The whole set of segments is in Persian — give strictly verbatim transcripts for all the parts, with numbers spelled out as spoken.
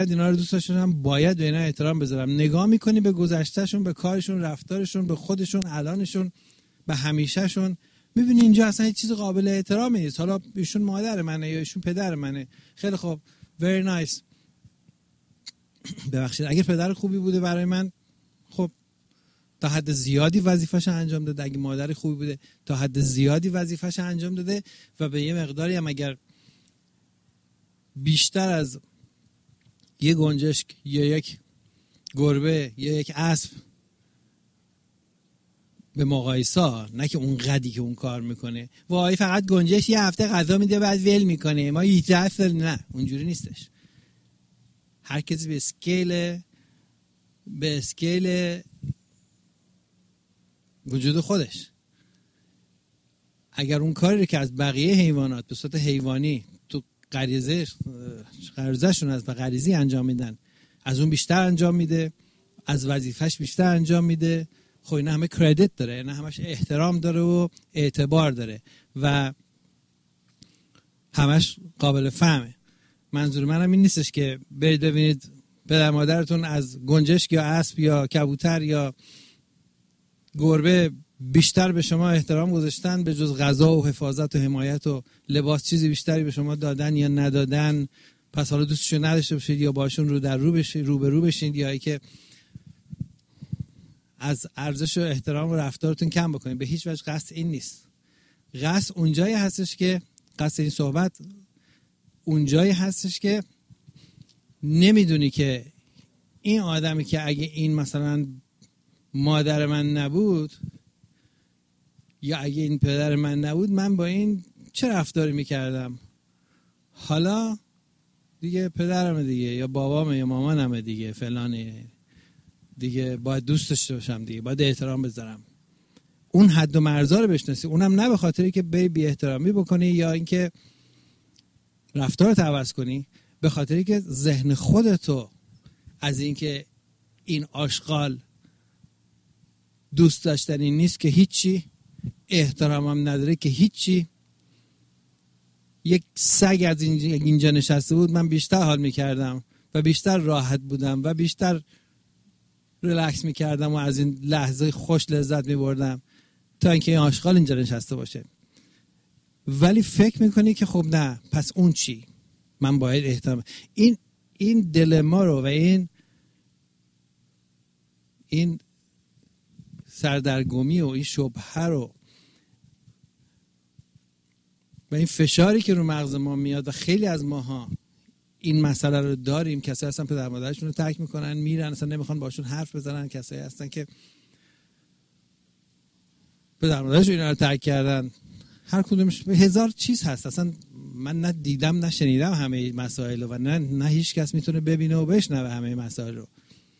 اینا رو دوست داشتم، باید به اینا احترام بذارم. نگاه میکنی به گذشتهشون، به کارشون، رفتارشون، به خودشون، الانشون، به همیشهشون، میبینی اینجا اصلا هیچ چیز قابل احترامی نیست. حالا ایشون مادر منه یا ایشون پدر منه، خیلی خوب، very nice. ببخشید اگر پدر خوبی بوده برای من، خب تا حد زیادی وظیفه‌ش انجام داده. اگه مادر خوبی بوده تا حد زیادی وظیفه‌ش انجام داده و به یه مقداری هم اگر بیشتر از یک گنجشک یا یک گربه یا یک اسب به مقایسه، نه که اون قدی که اون کار میکنه، وای فقط گنجش یه هفته غذا میده بعد ول میکنه، ما هجده سال، نه اونجوری نیستش. هر کسی به اسکیل به اسکیل وجود خودش، اگر اون کاری که از بقیه حیوانات به صورت حیوانی تو غریزه غریزه‌شون از و غریزی انجام میدن، از اون بیشتر انجام میده، از وظیفه‌اش بیشتر انجام میده، خب اینا همه کردیت داره، اینا همش احترام داره و اعتبار داره و همش قابل فهمه. منظور منم این نیستش که برید ببینید پدر مادرتون از گنجشک یا اسب یا کبوتر یا گربه بیشتر به شما احترام گذاشتن، به جز غذا و حفاظت و حمایت و لباس چیزی بیشتری به شما دادن یا ندادن، پس حالا دوستشون نداشته باشید یا باشون رو در رو بشید، رو به رو بشید، یا ای که از ارزش و احترام و رفتارتون کم بکنید. به هیچ وجه قصد این نیست. قصد اونجایی هستش که قصد این صحبت اونجایی هستش که نمیدونی که این آدمی که اگه این مثلا مادر من نبود یا اگه این پدر من نبود، من با این چه رفتاری میکردم. حالا دیگه پدرمه دیگه، یا بابامه یا مامانمه دیگه، فلانه دیگه، باید دوست داشته باشم دیگه، باید احترام بذارم. اون حد و مرزا رو بشناسی، اونم نه به خاطری که بی بی احترامی بکنی یا اینکه رفتارت عوض کنی، به خاطری که ذهن خودتو از اینکه این آشغال دوست داشتنی نیست که هیچی، احترامم نداره که هیچی، یک سگ از اینجا نشسته بود من بیشتر حال میکردم و بیشتر راحت بودم و بیشتر ریلکس میکردم و از این لحظه خوش لذت میبردم تا اینکه این آشغال اینجا نشسته باشه. ولی فکر میکنی که خب نه، پس اون چی؟ من باید احترام. این این دلما رو و این این سردرگمی و این شبهه رو و این فشاری که رو مغز ما میاد و خیلی از ماها این مسئله رو داریم، کسایی هستن پدر مادرشون رو ترک میکنن میرن، اصلا نمیخوان باشون حرف بزنن، کسایی هستن که پدر مادرشون اینا رو ترک کردن، هر کدومش هزار چیز هست. اصلا من نه دیدم نه شنیدم همه مسائل و نه نه هیچ کس میتونه ببینه و بشنوه همه مسائل رو.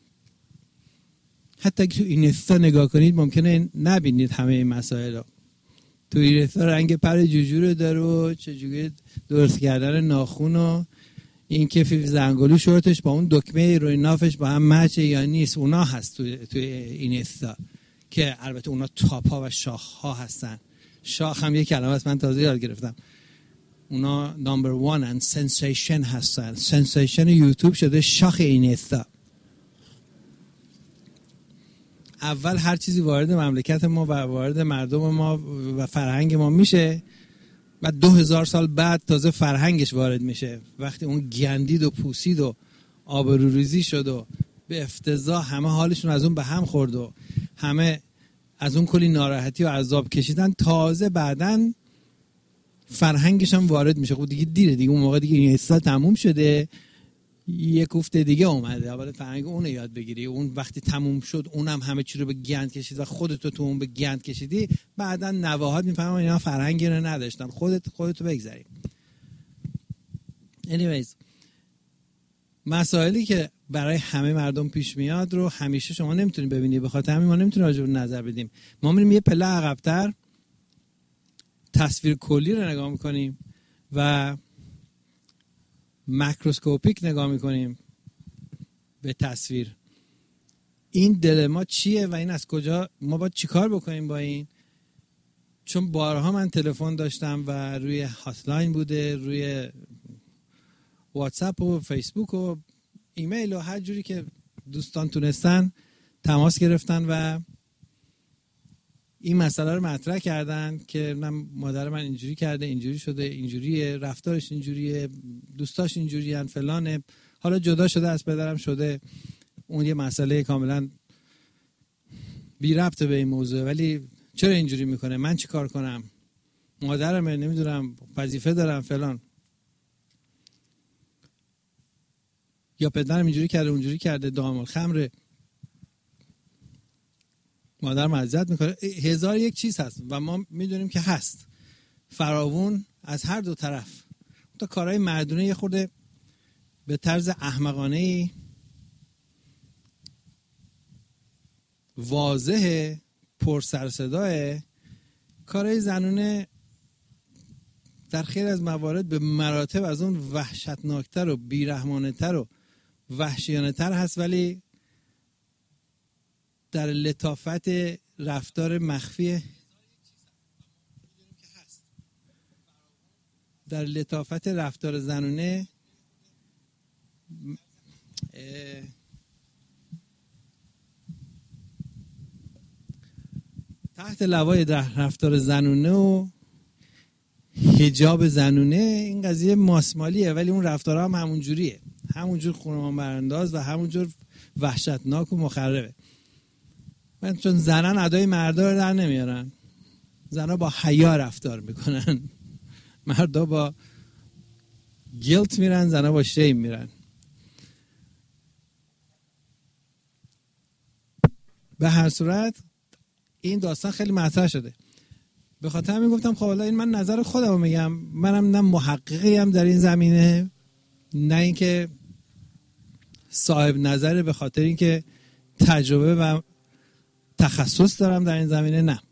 حتی اگه تو اینستا نگاه کنید ممکنه نبینید همه این مسائل رو. تو اینستا رنگ پر جوجو داره و چجوری درست کردن ناخن و این که فیف زنگولو شورتش با اون دکمه روی نافش با هم مچه یا نیست، اونا هست تو تو اینستا که البته اونا تاپ ها و شاخ ها هستن. شاخ هم یک کلمه است من تازه یاد گرفتم. اونا نمبر وان ان سنسیشن هستن. سنسیشن یوتیوب شده شاخ اینستا. اول هر چیزی وارد مملکت ما و وارد مردم ما و فرهنگ ما میشه، بعد دو هزار سال بعد تازه فرهنگش وارد میشه. وقتی اون گندید و پوسید و آبروریزی شد و به افتضاح همه حالشون از اون به هم خورد و همه از اون کلی ناراحتی و عذاب کشیدن، تازه بعدن فرهنگش هم وارد میشه. خب دیگه دیره دیگه، اون موقع دیگه این اصلا تموم شده، یک کوفته دیگه اومده، اول فرهنگ اون رو یاد بگیری. اون وقتی تموم شد اونم همه چی رو به گند کشید و خودت تو اون به گند کشیدی، بعدن نواهات میفهمن اینا فرهنگی رو نداشتن، خودت خودتو بگذاری. anyways مسائلی که برای همه مردم پیش میاد رو همیشه شما نمیتونید ببینید، به خاطر همین ما نمیتونیم راجع به نظر بدیم. ما میریم یه پله عقب‌تر، تصویر کلی رو نگاه میکنیم و ماکروسکوپیک نگاه میکنیم به تصویر. این دلما چیه و این از کجا، ما باید چیکار بکنیم با این؟ چون بارها من تلفن داشتم و روی هاتلاین بوده، روی واتساپ و فیسبوک و ایمیل و هر جوری که دوستان تونستن تماس گرفتن و این مسئله رو مطرح کردن که من مادر من اینجوری کرده، اینجوری شده، اینجوریه، رفتارش اینجوریه، دوستاش اینجوریان، فلانه، حالا جدا شده از پدرم شده. اون یه مسئله کاملا بی ربط به این موضوع، ولی چرا اینجوری میکنه، من چی کار کنم، مادرم نمیدونم، وظیفه دارم فلان، یا پدرم اینجوری کرده اونجوری کرده، دام الخمر، مادر معذرت میکنه. هزار یک چیز هست و ما میدونیم که هست فراوون از هر دو طرف. تا کارهای مردونه یه خورده به طرز احمقانه واضح پر سر صداه، کارهای زنونه در خیلی از موارد به مراتب از اون وحشتناکتر و بیرحمانه‌تر و وحشیانه‌تر هست، ولی در لطافت رفتار مخفی در لطافت رفتار زنونه تحت لوای رفتار زنونه و حجاب زنونه این قضیه ماسمالیه، ولی اون رفتارها هم همون جوریه، همونجور خونمان برانداز و همونجور وحشتناک و مخربه. من چون زنان ادای مردا رو در نمیارن، زنها با حیا رفتار میکنن، مردا با گیلت میرن، زنها با شیم میرن. به هر صورت این داستان خیلی مطرح شده. به خاطر همین گفتم خب حالا این من نظر خودم رو میگم، منم نه محققی ام در این زمینه، نه اینکه صاحب نظره به خاطر اینکه تجربه و تخصص دارم در این زمینه، نه.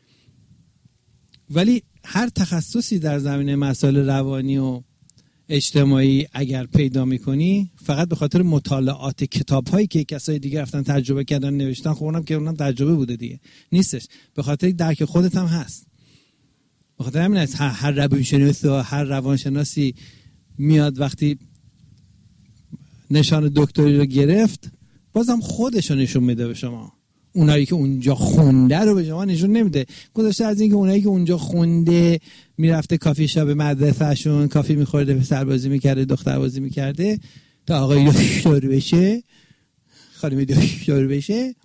ولی هر تخصصی در زمینه مسائل روانی و اجتماعی اگر پیدا میکنی فقط به خاطر مطالعات کتاب هایی که کسای دیگه رفتن تجربه کردن نوشتن، خب اونم که اونم تجربه بوده دیگه نیستش، به خاطر درک خودت هم هست. به خاطر همین است هر روانشناسی و هر روانشناسی میاد وقتی نشان دکتری رو گرفت بازم خودش رو نشون میده به شما، اونایی که اونجا خونده رو به شما نشون نمیده. گذاشته از اینکه اونایی که اونجا خونده میرفته کافی شاپ مدرسه‌شون کافی میخورده، پسر بازی میکرده، دختر بازی میکرده، تا آقای دکتر بشه، خانم دکتر بشه.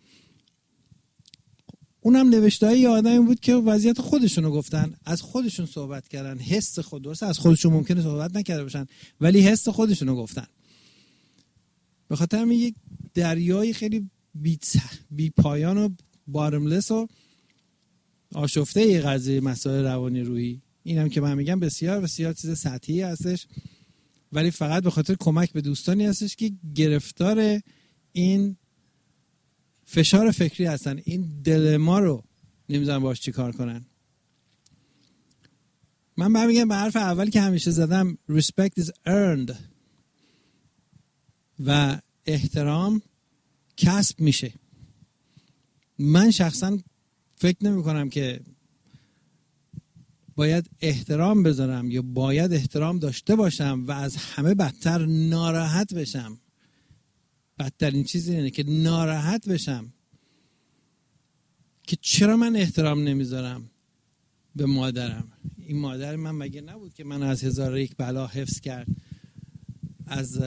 اونم نوشته‌ای آدمی بود که وضعیت خودشون رو گفتن، از خودشون صحبت کردن، حس خود، درسته از خودشون ممکنه صحبت نکرده باشن ولی حس خودشون رو گفتن. به خاطر همین یک دریای خیلی بی, بی پایان و بارملس و آشفته ای قضیه مسائل روانی روحی. اینم که من میگم بسیار بسیار چیز سطحی هستش، ولی فقط به خاطر کمک به دوستانی هستش که گرفتار این فشار فکری هستن، این دلما رو نمیدونن باش چی کار کنن. من برمیگم به حرف اولی که همیشه زدم، respect is earned، و احترام کسب میشه. من شخصا فکر نمی کنم که باید احترام بذارم یا باید احترام داشته باشم و از همه بدتر ناراحت بشم. بدترین چیزی اینه که ناراحت بشم که چرا من احترام نمیذارم به مادرم. این مادر من مگه نبود که من از هزار و یک بلا حفظ کرد، از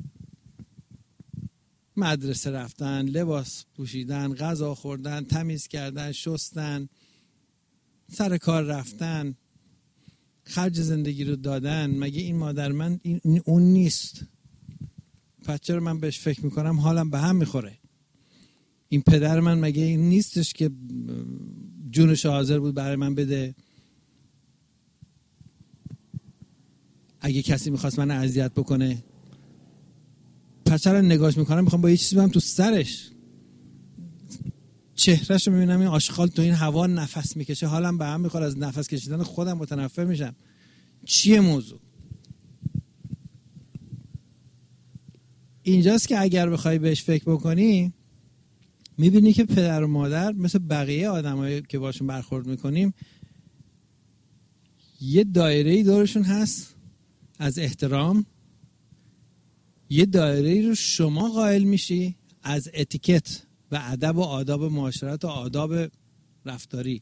مدرسه رفتن، لباس پوشیدن، غذا خوردن، تمیز کردن، شستن، سر کار رفتن، خرج زندگی رو دادن. مگه این مادر من این اون نیست؟ پس چرا من بهش فکر میکنم حالم به هم میخوره؟ این پدر من مگه این نیستش که جونش حاضر بود برای من بده اگه کسی میخواست من اذیت بکنه؟ پس چرا نگاهش میکنم میخوام با یه چیزی برم تو سرش؟ چهرهشو میبینم این آشغال تو این هوا نفس میکشه، حالم به هم میخوره، از نفس کشیدن خودم متنفر میشم. چیه موضوع؟ اینجاست که اگر بخوای بهش فکر بکنی میبینی که پدر و مادر مثل بقیه آدمایی که باشون برخورد میکنیم یه دایره‌ای دورشون هست از احترام، یه دایره رو شما قائل میشی از اتیکت و ادب و آداب معاشرت و آداب رفتاری.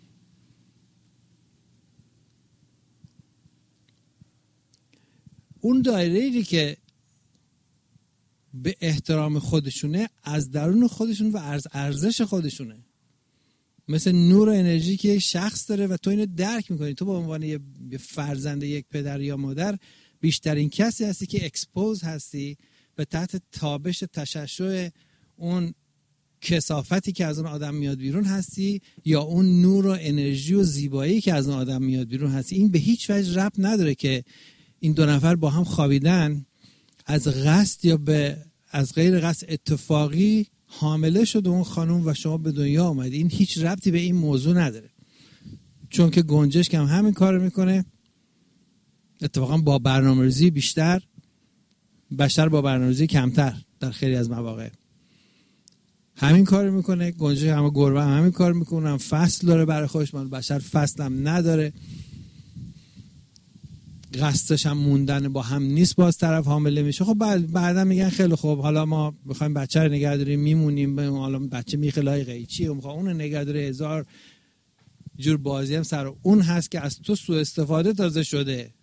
اون دایره‌ای که به احترام خودشونه از درون خودشون و از ارزش خودشونه، مثل نور و انرژی که یک شخص داره و تو اینو درک میکنی. تو به عنوان یه فرزند یک پدر یا مادر بیشترین کسی هستی که اکسپوز هستی و تحت تابش تشعشع اون کثافتی که از اون آدم میاد بیرون هستی، یا اون نور و انرژی و زیبایی که از اون آدم میاد بیرون هستی. این به هیچ وجه ربط نداره که این دو نفر با هم خوابیدن، از قصد یا به از غیر قصد اتفاقی حامله شد اون خانم و شما به دنیا آمدی. این هیچ ربطی به این موضوع نداره، چون که گنجشک هم همین کارو میکنه. اتفاقا با برنامه‌ریزی بیشتر، بشر با برنامه‌ریزی کمتر در خیلی از مواقع همین کارو میکنه. گنجشک هم گربه هم همین کارو میکنن. فصل داره برای خودش، من بشر فصل هم نداره، قصدش هم موندن با هم نیست، باز طرف حامله میشه. خب بعد بعدا میگن خیلی خوب، حالا ما بخوایم بچه رو نگه داریم میمونیم، حالا بچه میخلای قیچی و میخواد اون رو نگه داره، هزار جور بازی هم سر اون هست که از تو سوء استفاده تازه شده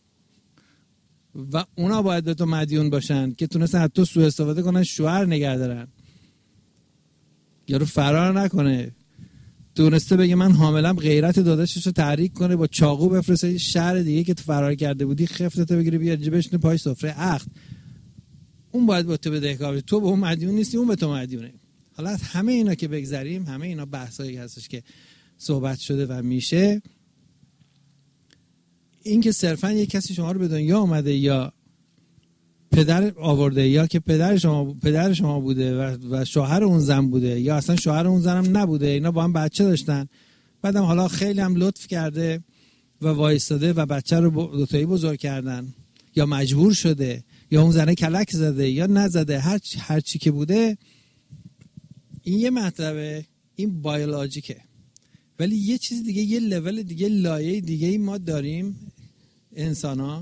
و اونا باید به تو مدیون باشن که تونستن از تو سوء استفاده کنن، شوهر نگه دارن، یارو فرار نکنه، دونسته بگه من حاملم، غیرت داداشش رو تحریک کنه، با چاقو بفرسته شهر دیگه که تو فرار کرده بودی، خفتتو بگیری بیا بشینه پای سفره عقد. اون باید با تو بدهکار، تو به اون مدیون نیستی، اون به تو مدیونه. حالا همه اینا که بگذریم، همه اینا بحثایی هستش که صحبت شده و میشه. این که صرفا یک کسی شما رو به دنیا آمده یا پدر آورده یا که پدر شما پدر شما بوده و, و شوهر اون زن بوده یا اصلا شوهر اون زنم نبوده، اینا با هم بچه داشتن، بعدم حالا خیلی هم لطف کرده و وایستاده و بچه رو دوتایی بزرگ کردن، یا مجبور شده یا اون زنه کلک زده یا نزده، هر هر چی که بوده، این یه مطلبه، این بیولوژیکه. ولی یه چیز دیگه، یه لول دیگه، لایه دیگه ای ما داریم انسانا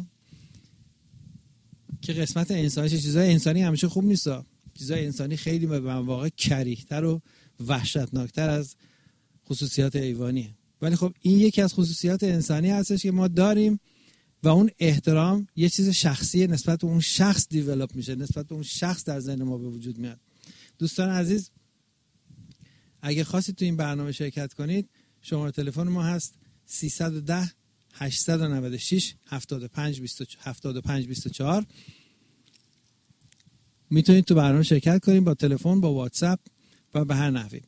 که قسمت انسانی، چیزای انسانی همیشه خوب نیست، چیزای انسانی خیلی به واقع کریه‌تر و وحشتناکتر از خصوصیات حیوانیه. ولی خب این یکی از خصوصیات انسانی هستش که ما داریم و اون احترام یه چیز شخصیه، نسبت به اون شخص دیولپ میشه، نسبت به اون شخص در ذهن ما به وجود میاد. دوستان عزیز، اگه خواستید تو این برنامه شرکت کنید، شماره تلفن ما هست سیصد و ده هشتصد و نود و شش هفتاد و پنج بیست و چهار. میتونید تو برنامه شرکت کنید با تلفن، با واتساپ و به هر نحوی.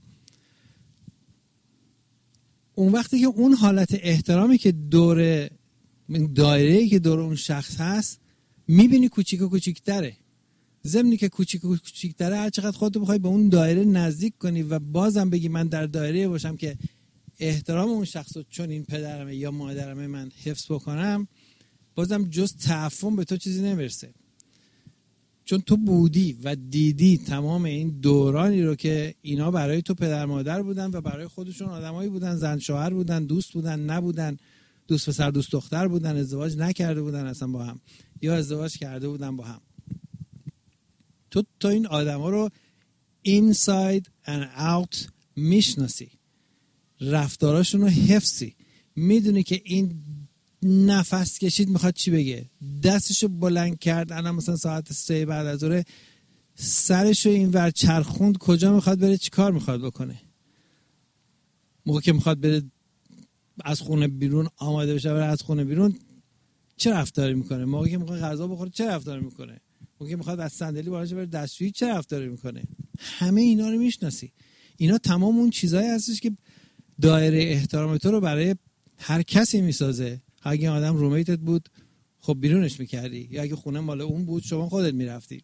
اون وقتی که اون حالت احترامی که دور دایره‌ای که دور اون شخص هست میبینی کوچیک و کوچیک‌تره، ضمنی که کوچیک و کوچیک‌تره، هر چقدر خودت بخوای به اون دایره نزدیک کنی و بازم بگی من در دایره باشم که احترام اون شخص رو چون این پدرمه یا مادرمه من حفظ بکنم، بازم جز تعفن به تو چیزی نمیرسه، چون تو بودی و دیدی تمام این دورانی رو که اینا برای تو پدر مادر بودن و برای خودشون آدمایی بودن، زن شوهر بودن، دوست بودن، نبودن، دوست پسر دوست دختر بودن، ازدواج نکرده بودن اصلا با هم یا ازدواج کرده بودن با هم. تو تو این آدما رو inside and out میشناسی، رفتاراشون رو حفظی، میدونی که این نفس کشید میخواد چی بگه، دستشو بلند کرد الان مثلا ساعت سه بعد از ظهر، سرشو این ور چرخوند، کجا میخواد بره، چی کار میخواد بکنه، موقع که میخواد بره از خونه بیرون آماده بشه بره از خونه بیرون چه رفتاری میکنه، موقعی که میخواد غذا بخوره چه رفتاری میکنه، موقعی که میخواد از صندلی بالا بره دستشویی چه رفتاری میکنه. همه اینا رو میشناسی. اینا تمام اون چیزایی هستش که دایره احترام تو رو برای هر کسی میسازه. اگه آدم رومیتت بود خب بیرونش میکردی، یا اگه خونه مال اون بود شما خودت میرفتی.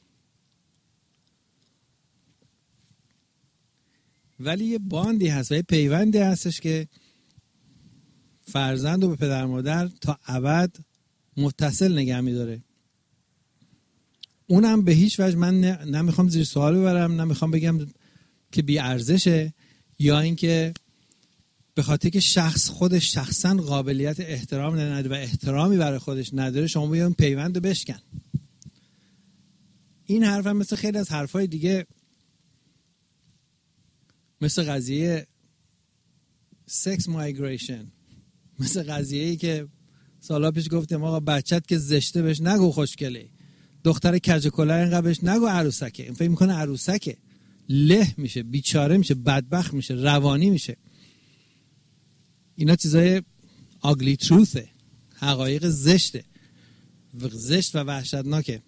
ولی یه باندی هست و یه پیوندی هستش که فرزند رو به پدر مادر تا ابد متصل نگه میداره. اونم به هیچ وجه من نمیخوام زیر سوال ببرم، نمیخوام بگم که بی ارزشه یا اینکه به خاطر که شخص خودش شخصا قابلیت احترام نداره و احترامی برای خودش نداره شما باید اون پیوند رو بشکن. این حرف هم مثل خیلی از حرفای دیگه، مثل قضیه سکس مایگریشن، مثل قضیه‌ای که سالا پیش گفتیم آقا بچت که زشته بهش نگو خوشگله، دختر کج کله اینقدر بهش نگو عروسکه، این فکر میکنه عروسکه، له میشه، بیچاره میشه، بدبخت میشه، روانی میشه. اینا چیزای آگلی تروثه، حقایق زشته، زشت و وحشتناکه.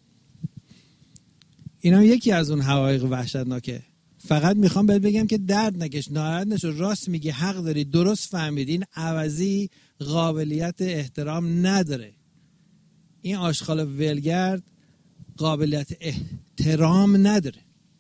اینا یکی از اون حقایق وحشتناکه. فقط میخوام بهت بگم که درد نکش، ناراحت نشو، راست میگی، حق داری، درست فهمیدین. عوضی قابلیت احترام نداره. این آشغال ولگرد قابلیت احترام نداره.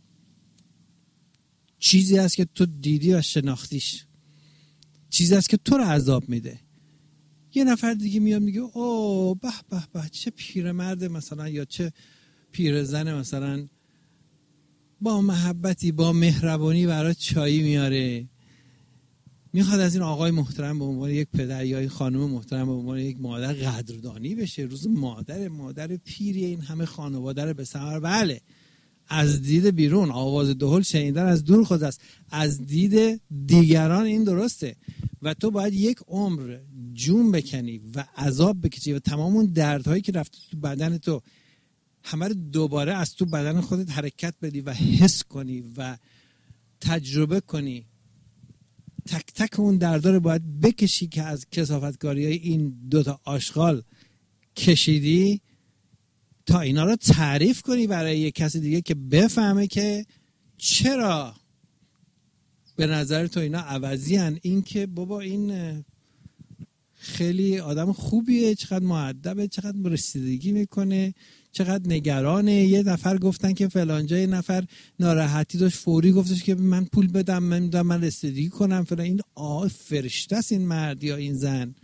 چیزی هست که تو دیدی و شناختیش، چیزی هست که تو رو عذاب میده. یه نفر دیگه میاد میگه اوه به به به چه پیرمرد مثلا، یا چه پیرزن مثلا با محبتی با مهربانی برای چایی میاره، میخواد از این آقای محترم به عنوان یک پدر یا این خانم محترم به عنوان یک مادر قدردانی بشه. روز مادر مادر پیری این همه خانواده رو به ثمر. بله، از دید بیرون آواز دهل شنیدن از دور خود است، از دید دیگران این درسته. و تو باید یک عمر جون بکنی و عذاب بکشی و تمام اون دردهایی که رفته تو بدن تو همه رو دوباره از تو بدن خودت حرکت بدی و حس کنی و تجربه کنی. تک تک اون دردا رو باید بکشی که از کثافتکاری های این دوتا آشغال کشیدی، تا اینا رو تعریف کنی برای یک کسی دیگه که بفهمه که چرا به نظر تو اینا عوضی هن. این که بابا این خیلی آدم خوبیه، چقدر مؤدبه، چقدر رسیدگی میکنه، چقدر نگرانه. یه نفر گفتن که فلانجا یه نفر ناراحتی داشت، فوری گفتش که من پول بدم، من بدم، من رسیدگی کنم فلان. این آه فرشته است این مرد یا این زن.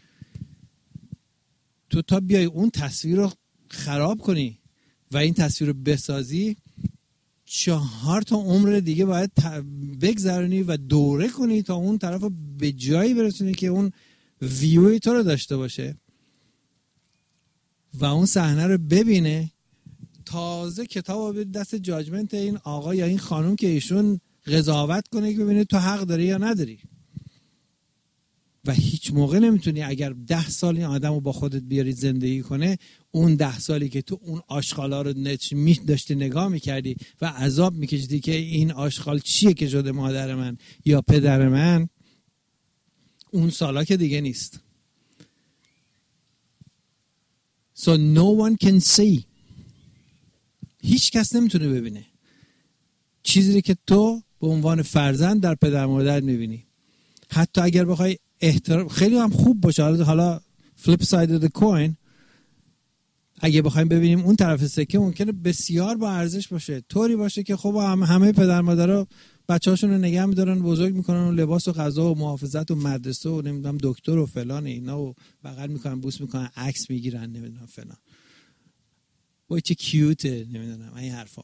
تو تا بیای اون تصویر رو خراب کنی و این تصویر رو بسازی، چهار تا عمر دیگه باید بگذرونی و دوره کنی تا اون طرف رو به جایی برسونی که اون ویوی تو رو داشته باشه و اون صحنه رو ببینه. تازه کتاب رو دست جاجمنت این آقا یا این خانم که ایشون قضاوت کنه که ببینه تو حق داری یا نداری. و هیچ موقع نمیتونی اگر ده سال این آدم رو با خودت بیاری زندگی کنه، اون ده سالی که تو اون آشغالا رو می داشتی نگاه میکردی و عذاب میکشیدی که این آشغال چیه که شده مادر من یا پدر من، اون سالا که دیگه نیست. So no one can see. هیچ کس نمیتونه ببینه چیزی که تو به عنوان فرزند در پدر مادر میبینی. حتی اگر بخوای احترام خیلی هم خوب باشه، حالا حالا flip side of the coin، اگه بخوایم ببینیم اون طرف سکه، ممکنه بسیار با ارزش باشه، طوری باشه که خب هم همه پدر مادرها بچه‌هاشون رو نگه می‌دارن، بزرگ میکنن و لباس و غذا و محافظت و مدرسه و نمیدونم دکتر و فلان اینا و بغل میکنن، بوس میکنن، عکس میگیرن، نمیدونم فلان، وای چه کیوته، نمیدونم این حرفا.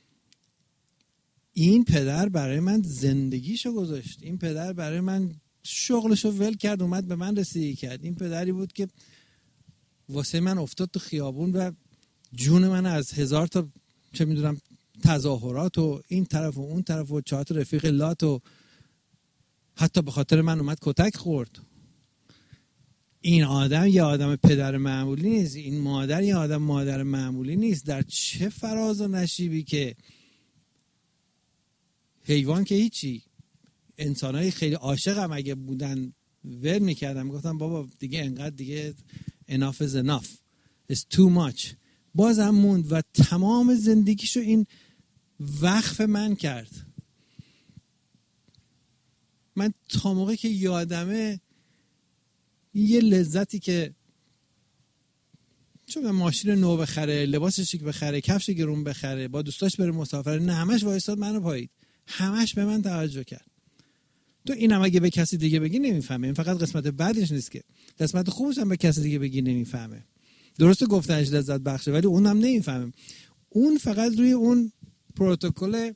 این پدر برای من زندگیشو گذاشت، این پدر برای من شغلشو ول کرد، اومد به من رسیدگی کرد. این پدری بود که واسه من افتاد تو خیابون و جون من از هزار تا چه میدونم تظاهرات و این طرف و اون طرف و چهار تا رفیق لات و حتی به خاطر من اومد کتک خورد. این آدم یه آدم پدر معمولی نیست، این مادر یه آدم مادر معمولی نیست. در چه فراز و نشیبی که حیوان که هیچی، انسانای خیلی عاشقم اگه بودن ول میکردم، گفتم بابا دیگه انقدر دیگه enough is enough, it's too much. بازم موند و تمام زندگیشو این وقف من کرد. من تا موقعی که یادمه یه لذتی که چون ماشین نو بخره، لباس شیک بخره، کفش گرون بخره، با دوستاش بره مسافره، نه همش وایساد منو پایید، همش به من توجه کرد. تو اینم اگه به کسی دیگه بگی نمیفهمه. این فقط قسمت بعدش نیست که قسمت خوبش هم به کسی دیگه بگی نمیفهمه. درسته گفتنش لذت بخشه ولی اونم نمیفهمه. اون فقط روی اون پروتکل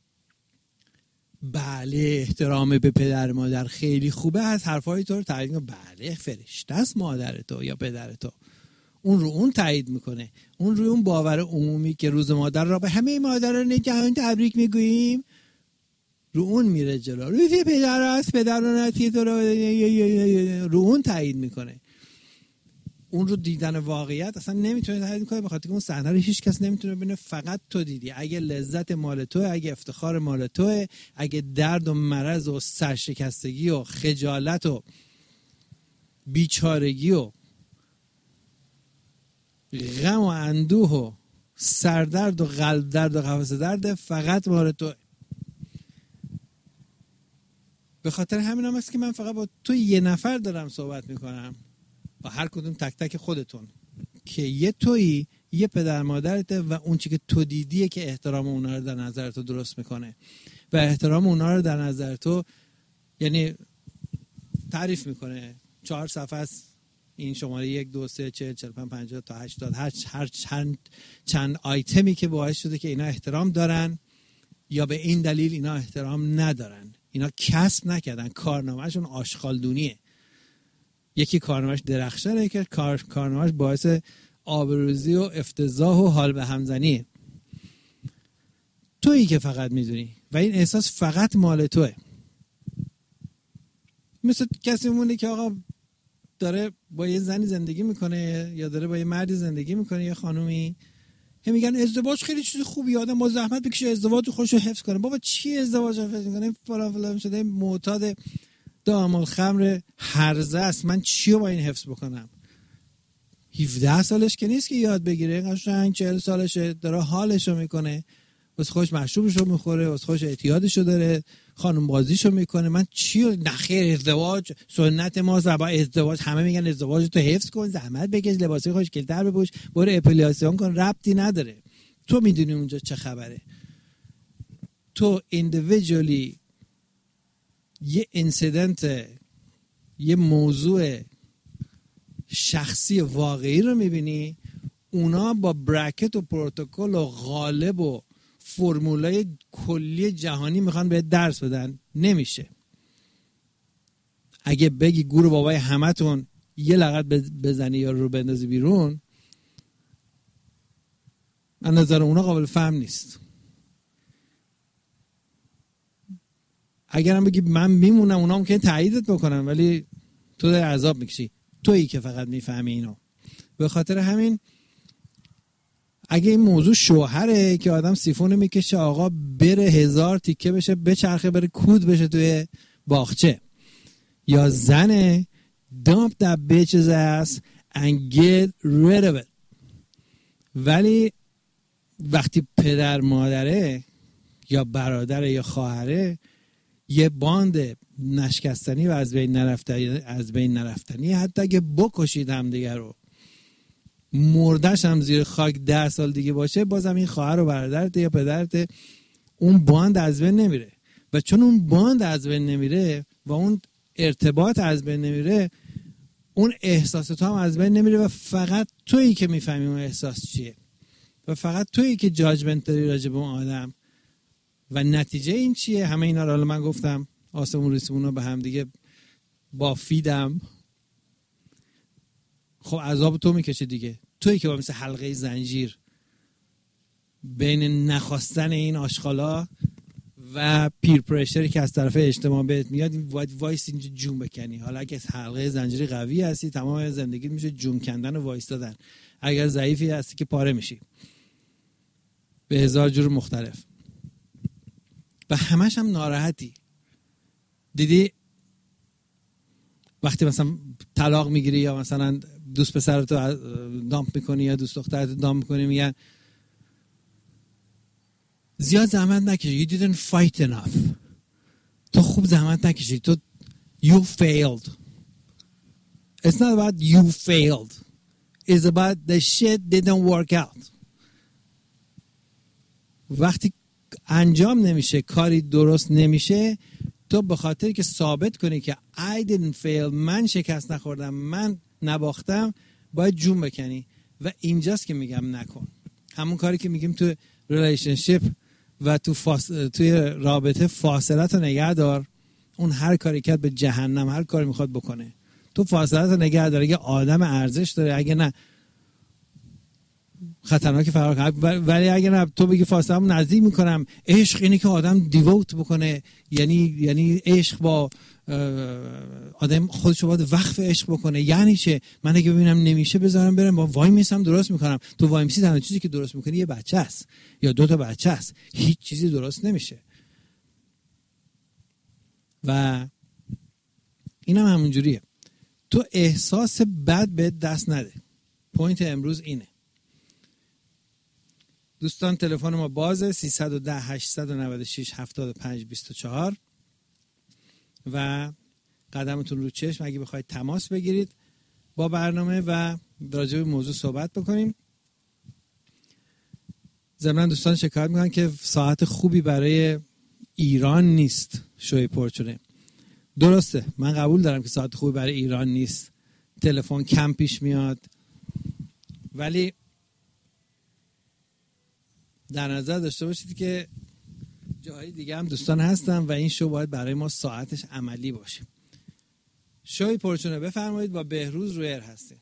بله احترام به پدر مادر خیلی خوبه، از حرفای تو رو تعریف کنه، بله فرشته است مادر تو یا پدر تو، اون رو اون تایید میکنه، اون روی اون باور عمومی که روز مادر را به همه مادران جهان تبریک میگوییم رو اون میره جلو. روی پدر است، پدر رو نتی تو رو اون تایید میکنه. اون رو دیدن واقعیت اصلا نمیتونه تایید کنه، به خاطر که اون صحنه رو هیچ کس نمیتونه ببینه، فقط تو دیدی. اگه لذت مال توه، اگه افتخار مال توه، اگه درد و مرض و سرشکستگی و خجالت و بیچارگی و غم و اندوه و سردرد و قلب درد و قفسه درد فقط مال توه. به خاطر همین هم است که من فقط با تو یه نفر دارم صحبت میکنم، با هر کدوم تک تک خودتون، که یه تویی، یه پدر مادرته و اون چی که تو دیدیه که احترام اونا رو در نظر تو درست میکنه و احترام اونا رو در نظر تو یعنی تعریف میکنه. چهار صفحه است این شماره یک دو سه چهل چهل پنج پنجاه تا هشتاد، هر هر چند چند آیتمی که باعث شده که اینا احترام دارن یا به این دلیل اینا احترام ندارن. اینا کسب نکردن، کارنامه‌شون آشغالدونیه. یکی کارنامه‌اش درخشانه که کار کارنامه‌اش باعث آبروریزی و افتضاح و حال به همزنیه. تویی که فقط میدونی و این احساس فقط مال توئه. مثل کسی مونه که آقا داره با یه زنی زندگی میکنه یا داره با یه مردی زندگی میکنه یا خانومی، هم میگن ازدواج خیلی چیز خوبیه، آدم با زحمت بکشه ازدواج خودش رو حفظ کنه. بابا چی ازدواج حفظ میکنه؟ فلان فلان شده معتاد دام الخمر هرزه است، من چی رو با این حفظ بکنم؟ هفده سالش که نیست که یاد بگیره، قشنگ چهل سالشه داره حالش رو میکنه، واسه خودش مشروبش رو میخوره، واسه خودش اعتیادش رو داره، خانم بازیش رو میکنه. من چی رو نخیر ازدواج سنت ما زبا ازدواج، همه میگن ازدواج تو حفظ کن، زحمت بکش، لباسای خوشگل‌تر بپوش، برو اپیلیاسیون کن. ربطی نداره. تو میدونی اونجا چه خبره. تو ایندیویدوالی یه اینسیدنت، یه موضوع شخصی واقعی رو میبینی، اونا با برکت و پروتکل و غالب و فرمولای کلی جهانی میخوان به درس بدن. نمیشه. اگه بگی گور بابای همتون یه لغت بزنی یا رو بندازی بیرون، از نظر اونا قابل فهم نیست. اگرم بگی من میمونم، اونا ممکنه تاییدت بکنن، ولی تو در عذاب میکشی. تویی که فقط میفهمی اینو. به خاطر همین اگه این موضوع شوهره که آدم سیفون میکشه آقا بره هزار تیکه بشه، بچرخه بره کود بشه توی باغچه، یا زنه dump that bitch's ass and get rid of it. ولی وقتی پدر مادره یا برادره یا خواهره، یه باند نشکستنی و از بین نرفتنی از بین نرفتنی حتی اگه بکشید هم دیگه رو، مردش هم زیر خاک ده سال دیگه باشه، بازم این خواهر و برادرت یا پدرت، اون باند از بین نمیره. و چون اون باند از بین نمیره و اون ارتباط از بین نمیره، اون احساسات هم از بین نمیره و فقط تویی که میفهمی اون احساس چیه و فقط تویی که جاجمنت داری راجع به اون آدم. و نتیجه این چیه؟ همه اینا رو من گفتم، آسمون ریسمون رو به هم دیگه بافیدم. خب عذاب تو میکشه دیگه. تویی که با مثل حلقه زنجیر بین نخواستن این آشغالا و پیر پرشری که از طرف اجتماع بهت میاد، این وایس اینجا جون بکنی. حالا اگه حلقه زنجیری قوی هستی، تمام زندگی میشه جون کندن و وایس دادن. اگر ضعیفی هستی که پاره میشی به هزار جور مختلف و همش هم ناراحتی. دیدی وقتی مثلا طلاق میگیری یا مثلا دوست پسرتو دامپ میکنی یا دوست دخترتو دامپ میکنی، میگن زیاد زحمت نکشی. You didn't fight enough. تو خوب زحمت نکشی. تو you failed. It's not about you failed. It's about the shit didn't work out. وقتی انجام نمیشه، کاری درست نمیشه، تو به خاطر که ثابت کنی که I didn't fail، من شکست نخوردم، من نباختم، باید جون بکنی. و اینجاست که میگم نکن. همون کاری که میگیم تو ریلیشنشیپ و تو فاس... توی رابطه فاصلت رو نگه دار. اون هر کاری کرد به جهنم، هر کاری میخواد بکنه، تو فاصلت رو نگه دار. اگه آدم ارزش داره، اگه نه خطرناک فرار کنم. ولی اگر تو بگی فاصله نزدیک میکنم، عشق اینه که آدم دیووت بکنه، یعنی یعنی عشق با آدم خودشو باید وقف عشق بکنه. یعنی چه؟ من اگه ببینم نمیشه بذارم برم، با وای میسم درست میکنم. تو وای میسی تنها چیزی که درست میکنی یه بچه است یا دو تا بچه است، هیچ چیزی درست نمیشه. و اینم هم همونجوریه. تو احساس بد به دست نده. پوینت امروز اینه. دوستان تلفن ما بازه سیصد و ده هشتصد و نود و شش هفتاد و پنج بیست و چهار و قدمتون رو چشم اگه بخواید تماس بگیرید با برنامه و راجع به موضوع صحبت بکنیم. ضمن دوستان شکایت میکنن که ساعت خوبی برای ایران نیست شوی پرچونه. درسته، من قبول دارم که ساعت خوبی برای ایران نیست، تلفن کم پیش میاد، ولی در نظر داشته باشید که جاهای دیگه هم دوستان هستن و این شو باید برای ما ساعتش عملی باشه. شوی پرچونه بفرمایید. با بهروز رویر هستیم.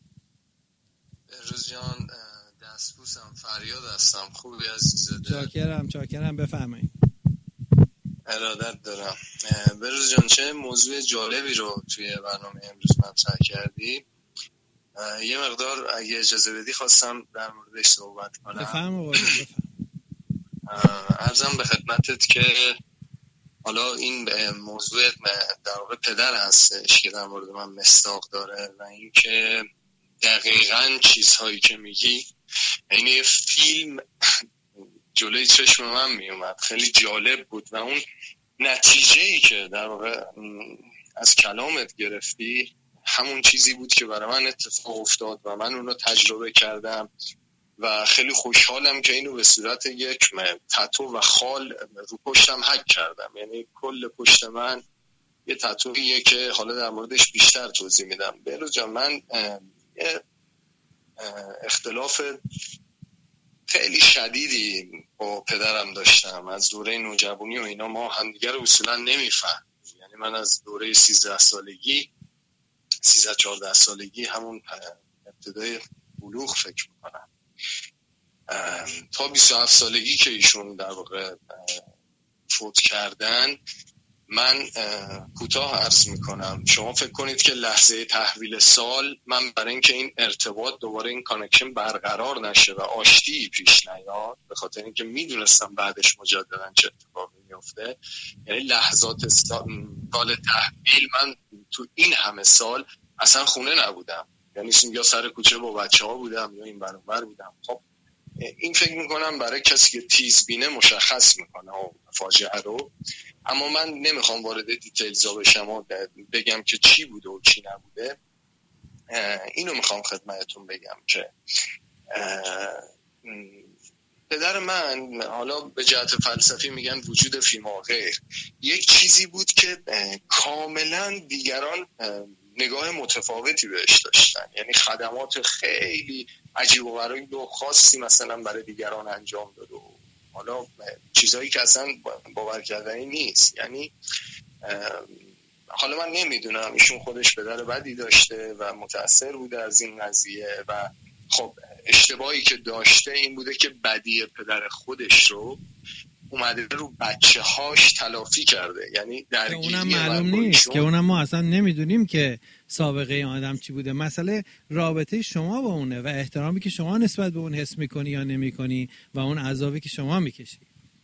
بهروز جان دستبوسم، فریاد هستم. خوبی عزیزه؟ چاکرم چاکرم بفرمایید. ارادت دارم. بهروز جان چه موضوع جالبی رو توی برنامه امروز مطرح کردی. یه مقدار اگه اجازه بدی خواستم در موردش صحبت کنم. بفرمایید. بفرمایید. عرضم به خدمتت که حالا این موضوع در واقع پدر هستش که در مورد من مصداق داره و این که دقیقاً چیزهایی که میگی این یه فیلم جلوی چشم من میومد. خیلی جالب بود و اون نتیجه‌ای که در واقع از کلامت گرفتی همون چیزی بود که برای من اتفاق افتاد و من اون رو تجربه کردم و خیلی خوشحالم که اینو به صورت یک تتو و خال رو پشتم حک کردم. یعنی کل پشت من یه تتوییه که حالا در موردش بیشتر توضیح میدم. بهروز جان من یه اختلاف خیلی شدیدی با پدرم داشتم از دوره نوجوانی و اینا. ما همدیگه رو اصولا نمیفهم. یعنی من از دوره سیزده سالگی سیزده چهارده سالگی همون ابتدای بلوغ فکر میکنم تا بیست و هفت سالگی که ایشون در واقع فوت کردن، من کوتاه عرض میکنم. شما فکر کنید که لحظه تحویل سال من برای اینکه این ارتباط دوباره این کانکشن برقرار نشه و آشتی پیش نیاد، به خاطر اینکه میدونستم بعدش مجددا چه اتفاقی میفته، یعنی لحظات سال تحویل من تو این همه سال اصلا خونه نبودم. یعنی یا سر کوچه با بچه ها بودم یا این بر اون بر بودم. خب این فکر میکنم برای کسی که تیزبینه مشخص میکنه فاجعه رو. اما من نمیخوام وارد دیتیلزا بشم و بگم که چی بوده و چی نبوده. اینو میخوام خدمتتون بگم که پدر من، حالا به جهت فلسفی میگن وجود فیما غیر، یک چیزی بود که کاملا دیگران نگاه متفاوتی بهش داشتن. یعنی خدمات خیلی عجیب و غریب و خاصی مثلا برای دیگران انجام داد و حالا چیزایی که اصلا باور کردنی نیست. یعنی حالا من نمیدونم ایشون خودش پدر بدی داشته و متأثر بوده از این قضیه و خب اشتباهی که داشته این بوده که بدی پدر خودش رو اومده رو بچه هاش تلافی کرده. یعنی درگیری که اونم معلوم نیست که اونم ما اصلا نمیدونیم که سابقه آدم چی بوده. مسئله رابطه شما با اونه و احترامی که شما نسبت به اون حس میکنی یا نمیکنی و اون عذابی که شما میکشی.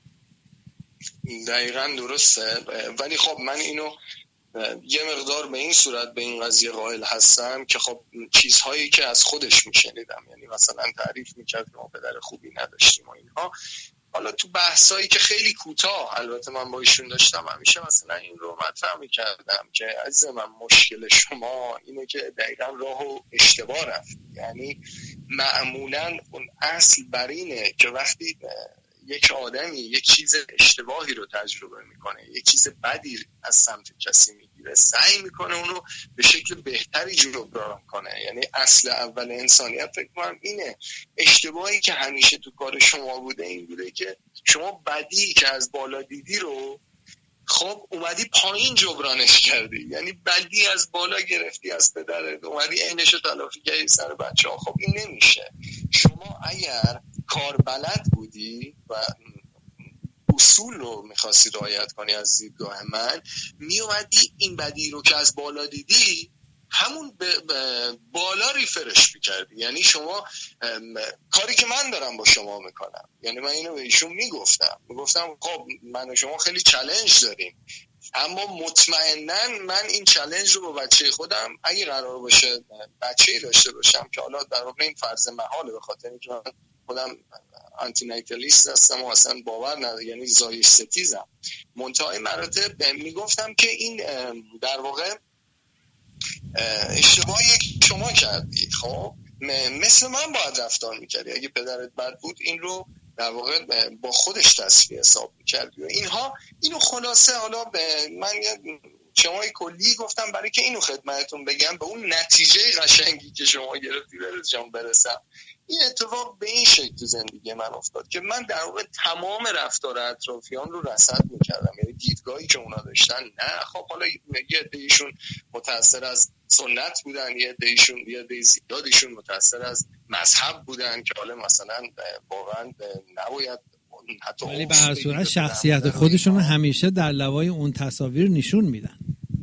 دقیقاً درسته. ولی خب من اینو یه مقدار به این صورت به این قضیه قائل هستم که خب چیزهایی که از خودش میشنیدم، یعنی مثلا تعریف میکرد که ما پدر خوبی نداشتیم و اینها. حالا تو بحثایی که خیلی کوتاه البته من با ایشون داشتم همیشه مثلا این رو مطرح میکردم که عزیز من مشکل شما اینه که دقیقا راهو اشتباه رفت. یعنی معمولا اون اصل بر اینه که وقتی یک آدمی یک چیز اشتباهی رو تجربه میکنه، یک چیز بدی از سمت کسی میگیره، سعی میکنه اونو به شکل بهتری جبران کنه. یعنی اصل اول انسانیت فکر کنم اینه. اشتباهی که همیشه تو کار شما بوده این بوده که شما بدی که از بالا دیدی رو خب اومدی پایین جبرانش کردی. یعنی بدی از بالا گرفتی از پدرت اومدی عینش رو تلافی کردی سر بچه ها. خب این نمیشه. شما شما اگر کار بلد بودی و اصول رو میخواستی رعایت کنی از دیدگاه من، میومدی این بدی رو که از بالا دیدی همون به بالا ریفرش میکردی. یعنی شما کاری که من دارم با شما میکنم، یعنی من اینو به ایشون میگفتم میگفتم خب من و شما خیلی چالش داریم، اما مطمئناً من این چالش رو با بچه خودم اگه قرار باشه بچه‌ای داشته باشم که حالا در واقع این فرض محاله به خاطر اینکه من خودم آنتی نایتالیست هستم و اصلا باور ندارم، یعنی زایش ستیزم، منتهای مراتب میگفتم که این در واقع اشتباهی که شما کردی، خب مثل من باید رفتار میکردی، اگه پدرت بد بود این رو در واقع با خودش تصفیه حساب میکردی و اینها. اینو خلاصه حالا من شما کلی گفتم برای که اینو خدمتتون بگم به اون نتیجه قشنگی که شما گرفتی برسم برسم. این اتفاق به این شکل تو زندگی من افتاد که من در واقع تمام رفتار اطرافیان رو رصد میکردم، یعنی دیدگاهی که اونا داشتن نه خب حالا یه عده‌ایشون متأثر از سنت بودن، یه عده‌ایشون یه عده زیادیشون متأثر از مذهب بودن که حالا مثلا واقعا نباید حتی، ولی به هر صورت شخصیت خودشون رو همیشه در لوای اون تصاویر نشون میدن.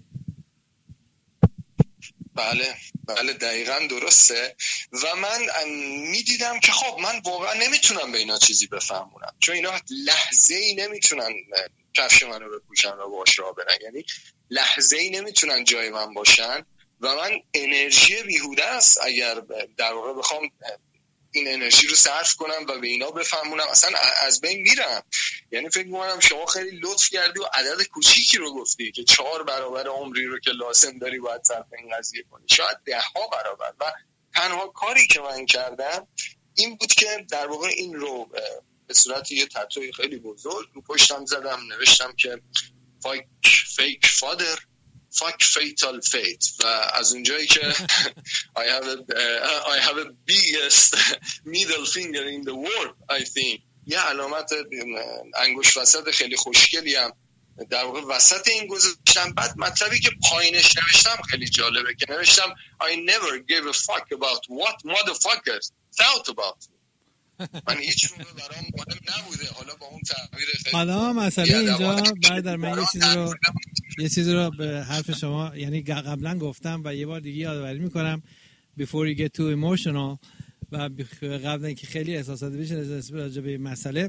بله بله دقیقاً درسته. و من میدیدم که خب من واقعا نمیتونم به اینا چیزی بفهمونم، چون اینا لحظه ای نمیتونن کفش منو بپوشن و باهاش راه برن، یعنی لحظه ای نمیتونن جای من باشن و من انرژی بیهوده است اگر در واقع بخوام این انرژی رو صرف کنم و به اینا بفهمونم، اصلا از بین میرم. یعنی فکر می‌کنم شما خیلی لطف کردی و عدد کوچیکی رو گفتی که چهار برابر عمری رو که لازم داری باید صرف این قضیه کنی، شاید ده ها برابر. و تنها کاری که من کردم این بود که در واقع این رو به صورت یه تتوی خیلی بزرگ رو پشتم زدم، نوشتم که fuck fake father fuck fatal fate. و از اونجایی که I have a, uh, I have a biggest middle finger in the world I think، یه علامت انگشت وسط خیلی خوشگلی هم در واقع وسط این گذاشتم. بعد مطلبی که پایینش نوشتم خیلی جالبه که نوشتم I never gave a fuck about what motherfuckers thought about me. من هیچ موقع برام مهم نبوده، حالا با اون تعبیر خیلی حالا مسئله اینجا برادر من یه چیزی رو یه چیزی رو به حرف شما یعنی قبلا گفتم و یه بار دیگه یادآوری میکنم before you get too emotional و قبل اینکه خیلی احساساتی بشین راجع به این مسئله،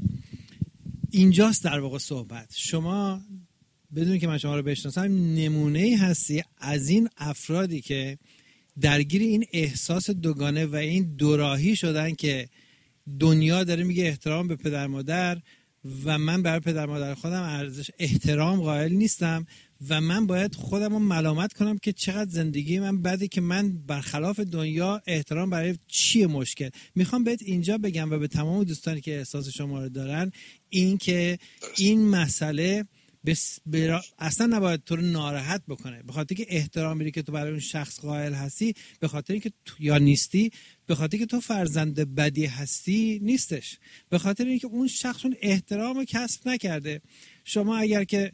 اینجاست در واقع صحبت. شما بدون که من شما رو بشناسم نمونه‌ای هستی از این افرادی که درگیر این احساس دوگانه و این دوراهی شدن که دنیا داره میگه احترام به پدر مادر و من برای پدر مادر خودم ارزش احترام قائل نیستم و من باید خودم رو ملامت کنم که چقدر زندگی من بده که من برخلاف دنیا احترام برای چیه مشکل. میخوام بهت اینجا بگم و به تمام دوستانی که احساس شما رو دارن این که این مسئله بس برا... اصلا نباید تو رو ناراحت بکنه، به خاطر که احترامی که تو برای اون شخص قائل هستی به خاطر اینکه تو یا نیستی، به خاطر که تو فرزند بدی هستی نیستش، به خاطر اینکه اون شخص اون احترام رو کسب نکرده. شما اگر که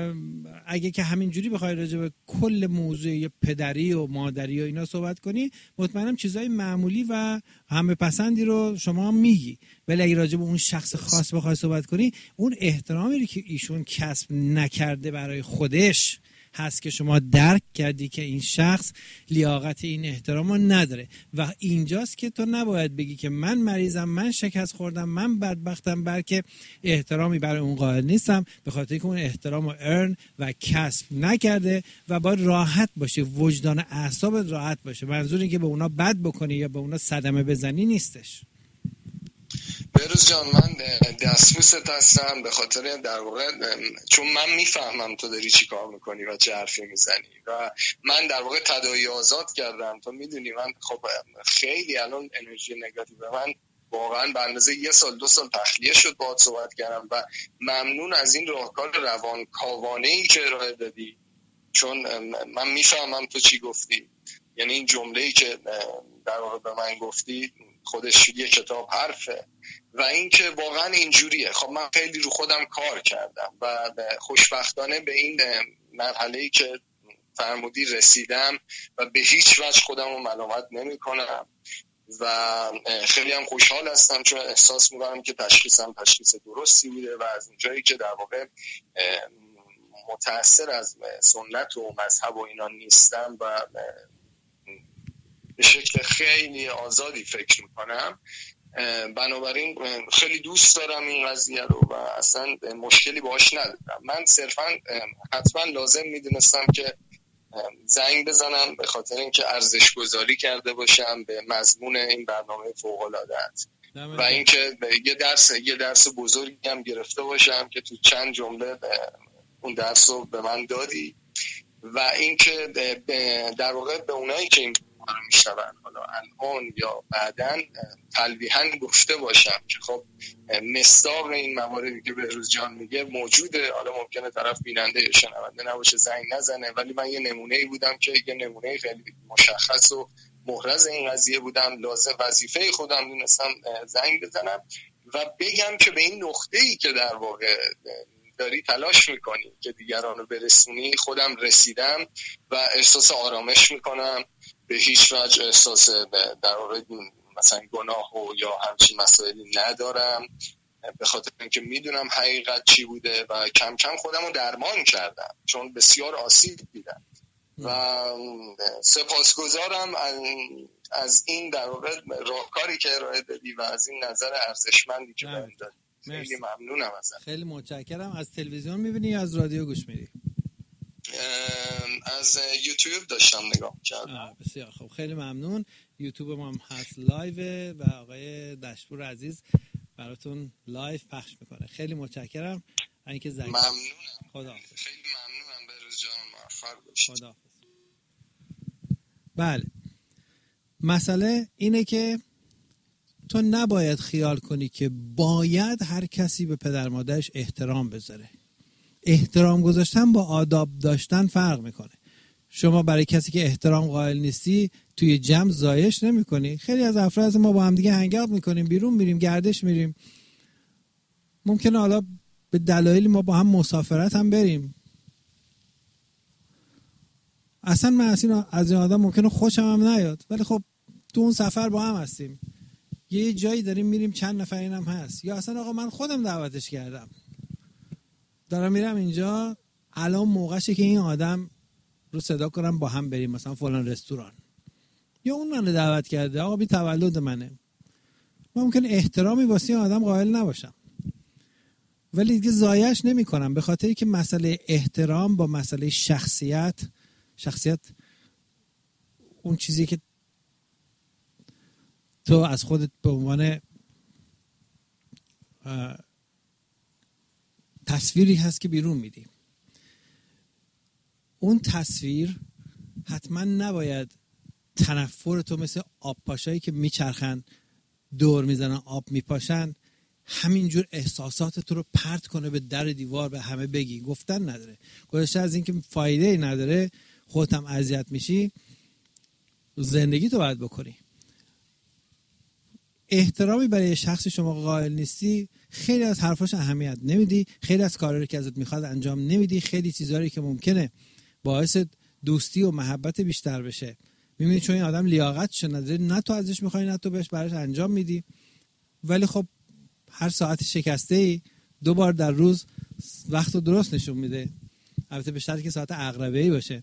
اگه که همینجوری بخوای راجع به کل موضوع پدری و مادری و اینا صحبت کنی، مطمئنم چیزای معمولی و همه پسندی رو شما میگی، ولی اگه راجع به اون شخص خاص بخوای صحبت کنی، اون احترامی که ایشون کسب نکرده برای خودش هست که شما درک کردی که این شخص لیاقت این احترام رو نداره. و اینجاست که تو نباید بگی که من مریضم، من شکست خوردم، من بدبختم، بلکه احترامی برای اون قائل نیستم به خاطر که اون احترام رو ارن و کسب نکرده و باید راحت باشه، وجدان اعصابت راحت باشه. منظور این که به اونا بد بکنی یا به اونا صدمه بزنی نیستش. بروز جان من دستبوست هستم به خاطر در واقع چون من میفهمم تو داری چی کار میکنی و چه حرفی میزنی و من در واقع تداعی آزاد کردم. تو میدونی من خب خیلی الان انرژی نگاتیو من واقعا به اندازه یه سال دو سال تخلیه شد باهات صحبت کردم و ممنون از این راهکار روانکاوانه‌ای که ارائه دادی، چون من میفهمم تو چی گفتی. یعنی این جمله‌ای که در واقع به من گفتی خودش یه کتاب حرفه و این که واقعا اینجوریه. خب من خیلی رو خودم کار کردم و خوشبختانه به این مرحله‌ای که فرمودی رسیدم و به هیچ وجه خودم رو ملامت نمی کنم و خیلی هم خوشحال هستم چون احساس می‌کنم که تشخیصم تشخیص درستی بوده و از اونجایی که در واقع متأثر از سنت و مذهب و اینا نیستم و به شکل خیلی آزادی فکر میکنم، بنابراین خیلی دوست دارم این قضیه رو و اصلا مشکلی باهاش ندارم. من صرفا حتما لازم میدونستم که زنگ بزنم به خاطر اینکه ارزش گذاری کرده باشم به مضمون این برنامه فوق‌العاده‌ات و اینکه یه درس یه درس بزرگی هم گرفته باشم که تو چند جمله اون درس رو به من دادی و اینکه در واقع به اونایی که این رو میشنون حالا الان یا بعداً تلویحاً گفته باشم که خب مصداق این مواردی که بهروز جان میگه موجوده. حالا ممکنه طرف بیننده یا شنونده نباشه زنگ نزنه، ولی من یه نمونه‌ای بودم که یه نمونه خیلی مشخص و محرز این قضیه بودم، لازم وظیفه خودم دونستم زنگ بزنم و بگم که به این نقطه‌ای که در واقع داری تلاش میکنی که دیگران رو برسونی خودم رسیدم و احساس آرامش میکنم، به هیچ وجه احساس در واقع مثلا گناه و یا همچین مسائلی ندارم، به خاطر اینکه میدونم حقیقت چی بوده و کم کم خودم رو درمان کردم چون بسیار آسیب دیدم و سپاسگزارم از این در واقع راهکاری که ارائه دادی و از این نظر ارزشمندی که بهم دادی. خیلی ممنونم ازت. خیلی متشکرم. از تلویزیون میبینی یا از رادیو گوش میدی؟ از یوتیوب داشتم نگاه کردم. بسیار خب، خیلی ممنون. یوتیوب ما هم هست لایو و آقای دشپور عزیز براتون لایو پخش میکنه. خیلی متشکرم. اینکه زنگ ممنونم. خداحافظ. خیلی ممنونم بهروز جان، موفق باشید. خداحافظ. بله، مسئله اینه که تو نباید خیال کنی که باید هر کسی به پدر مادرش احترام بذاره. احترام گذاشتن با آداب داشتن فرق میکنه. شما برای کسی که احترام قائل نیستی توی جمع زایش نمی کنی. خیلی از افراد ما با هم دیگه هنگات میکنیم، بیرون میریم، گردش میریم، ممکنه حالا به دلایلی ما با هم مسافرت هم بریم، اصلا من از این از این آدم ممکنه خوشم هم نیاد، ولی خب تو اون سفر با هم هستیم، یه جایی داریم میریم چند نفر اینم هست، یا اصلا آقا من خودم دعوتش کردم دارم میرم اینجا، الان موقعشه که این آدم رو صدا کنم با هم بریم مثلا فلان رستوران، یا اون منو دعوت کرده آقا بی تولد منه، ممکن احترامی واسه آدم قائل نباشم ولی دیگه ضایعش نمی کنم، به خاطری که مسئله احترام با مسئله شخصیت شخصیت اون چیزی که تو از خودت به عنوان تصویری هست که بیرون میدی، اون تصویر حتما نباید تنفر تو مثل آب پاشایی که میچرخن دور میزنن آب میپاشن همینجور احساسات تو رو پرت کنه به در دیوار به همه بگی. گفتن نداره، گذشته از این که فایده ای نداره، خودت هم اذیت میشی، زندگی تو باید بکنی. احترامی برای شخصی شما قائل نیستی، خیلی از حرفاش اهمیت نمیدی، خیلی از کارهایی که ازت میخواد انجام نمیدی، خیلی چیزایی که ممکنه باعث دوستی و محبت بیشتر بشه میبینی چون این آدم لیاقتش نداره، نه تو ازش میخوای نه تو بهش براش انجام میدی، ولی خب هر ساعت شکسته ای دو بار در روز وقت رو درست نشون میده، البته به شرطی که ساعت عقربه‌ای باشه.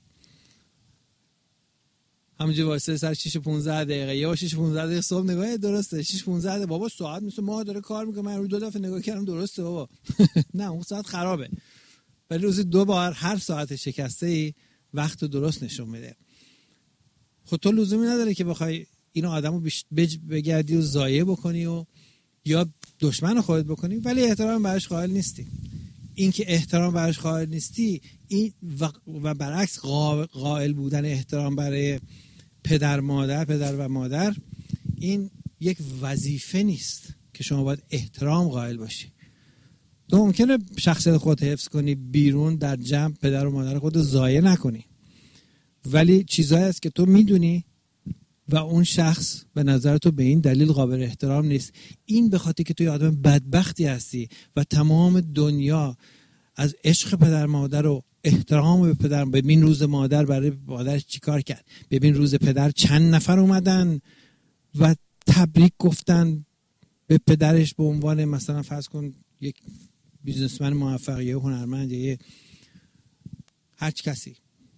همونجوری واسه سر شش و پانزده دقیقه یا شش و پانزده دقیقه صبح نگاه درسته، شش و پانزده دقیقه بابا ساعت مثل ما داره کار میکنه، من رو دو دفعه نگاه کردم درسته بابا نه اون ساعت خرابه، ولی روزی دو بار هر ساعت شکسته ای وقت رو درست نشون میده. خب تو لزومی نداره که بخوای اینو آدمو بگردی و ضایع بکنی و یا دشمن خودت بکنی ولی احترام براش قائل نیستی. این که احترام براش قائل نیستی این و برعکس قائل بودن احترام برای پدر مادر پدر و مادر این یک وظیفه نیست که شما باید احترام قائل باشی. تو ممکنه شخصیت خودت حفظ کنی، بیرون در جمع پدر و مادر خودت ضایع نکنی، ولی چیزایی هست که تو میدونی و اون شخص به نظر تو به این دلیل قابل احترام نیست. این به خاطر که توی آدم بدبختی هستی و تمام دنیا از عشق پدر مادر و احترام به پدر، ببین روز مادر برای مادرش چیکار کرد، ببین روز پدر چند نفر اومدن و تبریک گفتن به پدرش به عنوان مثلا فرض کن یک بیزنسمن موفق یا هنرمند یا هر کسی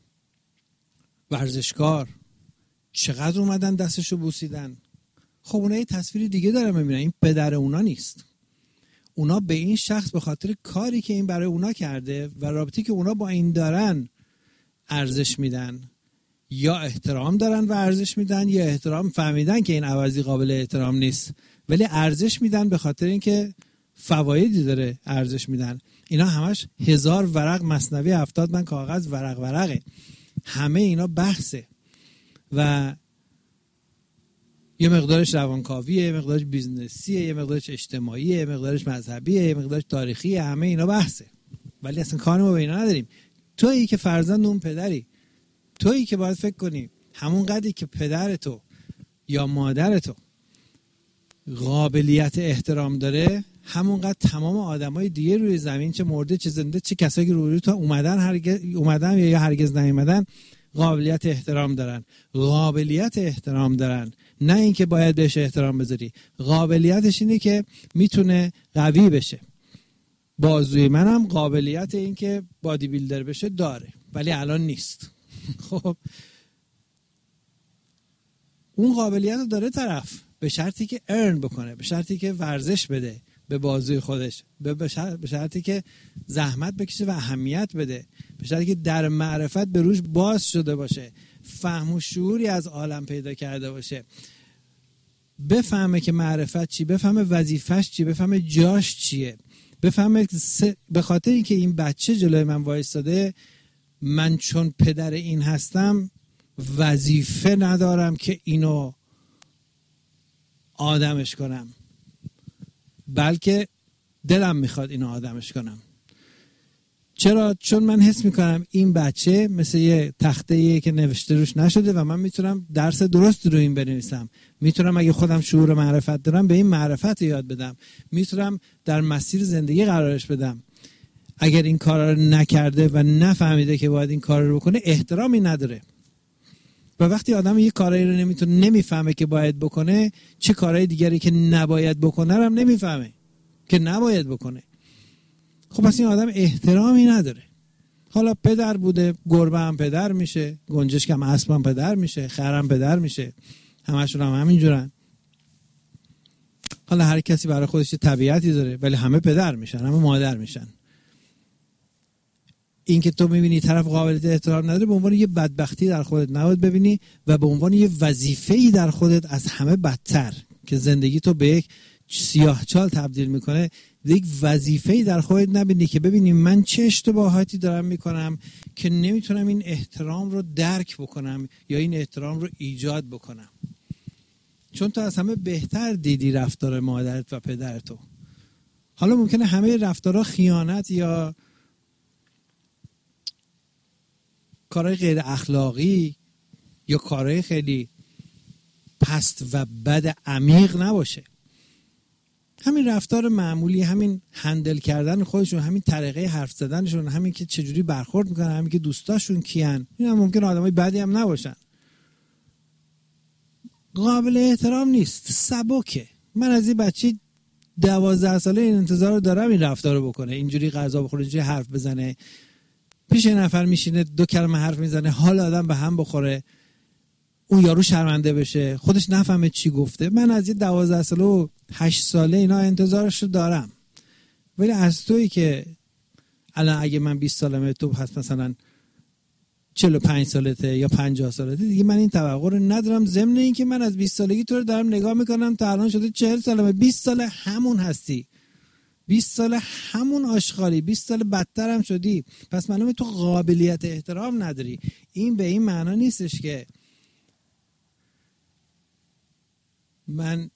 ورزشکار، چقدر اومدن دستشو بوسیدن. خب اونا یه تصویر دیگه دارن میبینن، این پدر اونا نیست. اونا به این شخص به خاطر کاری که این برای اونا کرده و رابطی که اونا با این دارن ارزش میدن، یا احترام دارن و ارزش میدن، یا احترام فهمیدن که این عوضی قابل احترام نیست ولی ارزش میدن به خاطر اینکه فوایدی داره ارزش میدن. اینا همش هزار ورق مثنوی هفتاد من کاغذ ورق ورقه، همه اینا بحثه و یه مقدارش روانکاویه، یه مقدارش بیزنسیه، یه مقدارش اجتماعیه، یه مقدارش مذهبیه، یه مقدارش تاریخیه، همه اینا بحثه ولی اصلا کاری ما به اینا نداریم. تویی که فرزند اون پدری، تویی که باید فکر کنی همون قدری که پدر تو یا مادر تو قابلیت احترام داره همونقدر تمام آدمای دیگه روی زمین، چه مرده چه زنده، چه کسایی که روی تو اومدن هرگز اومدن یا هرگز نیومدن، قابلیت احترام دارن. قابلیت احترام دارن، نه اینکه باید بهش احترام بذاری. قابلیتش اینه که میتونه قوی بشه. بازوی منم قابلیت این که بادی بیلدر بشه داره ولی الان نیست. خب اون قابلیت رو داره طرف، به شرطی که ارن بکنه، به شرطی که ورزش بده به بازوی خودش، به شرطی که زحمت بکشه و اهمیت بده، به شرطی که در معرفت به روش باز شده باشه، فهم و شعوری از عالم پیدا کرده باشه، بفهمه که معرفت چی، بفهمه وظیفش چی، بفهمه جاش چیه، بفهمه به خاطر اینکه این بچه جلوی من وایستاده من چون پدر این هستم وظیفه ندارم که اینو آدمش کنم، بلکه دلم میخواد اینو آدمش کنم. چرا؟ چون من حس میکنم این بچه مثل یه تخته‌ایه که نوشته روش نشده و من میتونم درس درست رو این بنویسم، میتونم اگه خودم شعور معرفت دارم به این معرفت یاد بدم، میتونم در مسیر زندگی قرارش بدم. اگر این کارا رو نکرده و نفهمیده که باید این کار رو بکنه احترامی نداره. و وقتی آدم یه کارایی رو نمیتونه، نمیفهمه که باید بکنه، چه کارهای دیگری که نباید بکنه رو هم نمیفهمه که نباید بکنه. خب پس این آدم احترامی نداره. حالا پدر بوده، گربه هم پدر میشه، گنجشک هم اسب هم پدر میشه، خر هم پدر میشه، همشون هم همینجورن. حالا هر کسی برای خودش طبیعتی داره ولی همه پدر میشن، همه مادر میشن. این که تو میبینی طرف قابلیت احترام نداره به عنوان یه بدبختی در خودت نباید ببینی و به عنوان یه وظیفه‌ای در خودت از همه بدتر که زندگی تو به یک سیاهچال تبدیل میکنه، یک وظیفه‌ای در خودت نبینی که ببینی من چه اشتباهاتی دارم میکنم که نمیتونم این احترام رو درک بکنم یا این احترام رو ایجاد بکنم. چون تو از همه بهتر دیدی رفتار مادرت و پدرتو. حالا ممکنه همه رفتارها خیانت یا کارهای غیر اخلاقی یا کارهای خیلی پست و بد عمیق نباشه. همین رفتار معمولی، همین هندل کردن خودشون، همین طریقه حرف زدنشون، همین که چجوری برخورد میکنن، همین که دوستاشون کیان، این هم ممکن آدمای بدی هم نباشن. قابل احترام نیست، سبکه. من از این بچه دوازده ساله این انتظار رو دارم این رفتار رو بکنه، اینجوری غذا بخوره، اینجوری حرف بزنه، پیش یه نفر میشینه دو کلمه حرف میزنه، حال آدم به هم بخوره، اون یارو شرمنده بشه، خودش نفهمه چی گفته. من از یه دوازده ساله و هشت ساله اینا انتظارش رو دارم. ولی از تویی که الان اگه من بیست سالمه، تو هست مثلا چهل و پنج سالته یا پنجاه سالته، دیگه من این توقع رو ندارم. ضمن این که من از بیست سالگی تو رو دارم نگاه میکنم تا الان شده چهل سالمه، بیست سال همون هستی، بیست سال همون آشغالی، بیست سال بدتر هم شدی. پس معلومه تو قابلیت احترام نداری. این به این معنا نیستش که من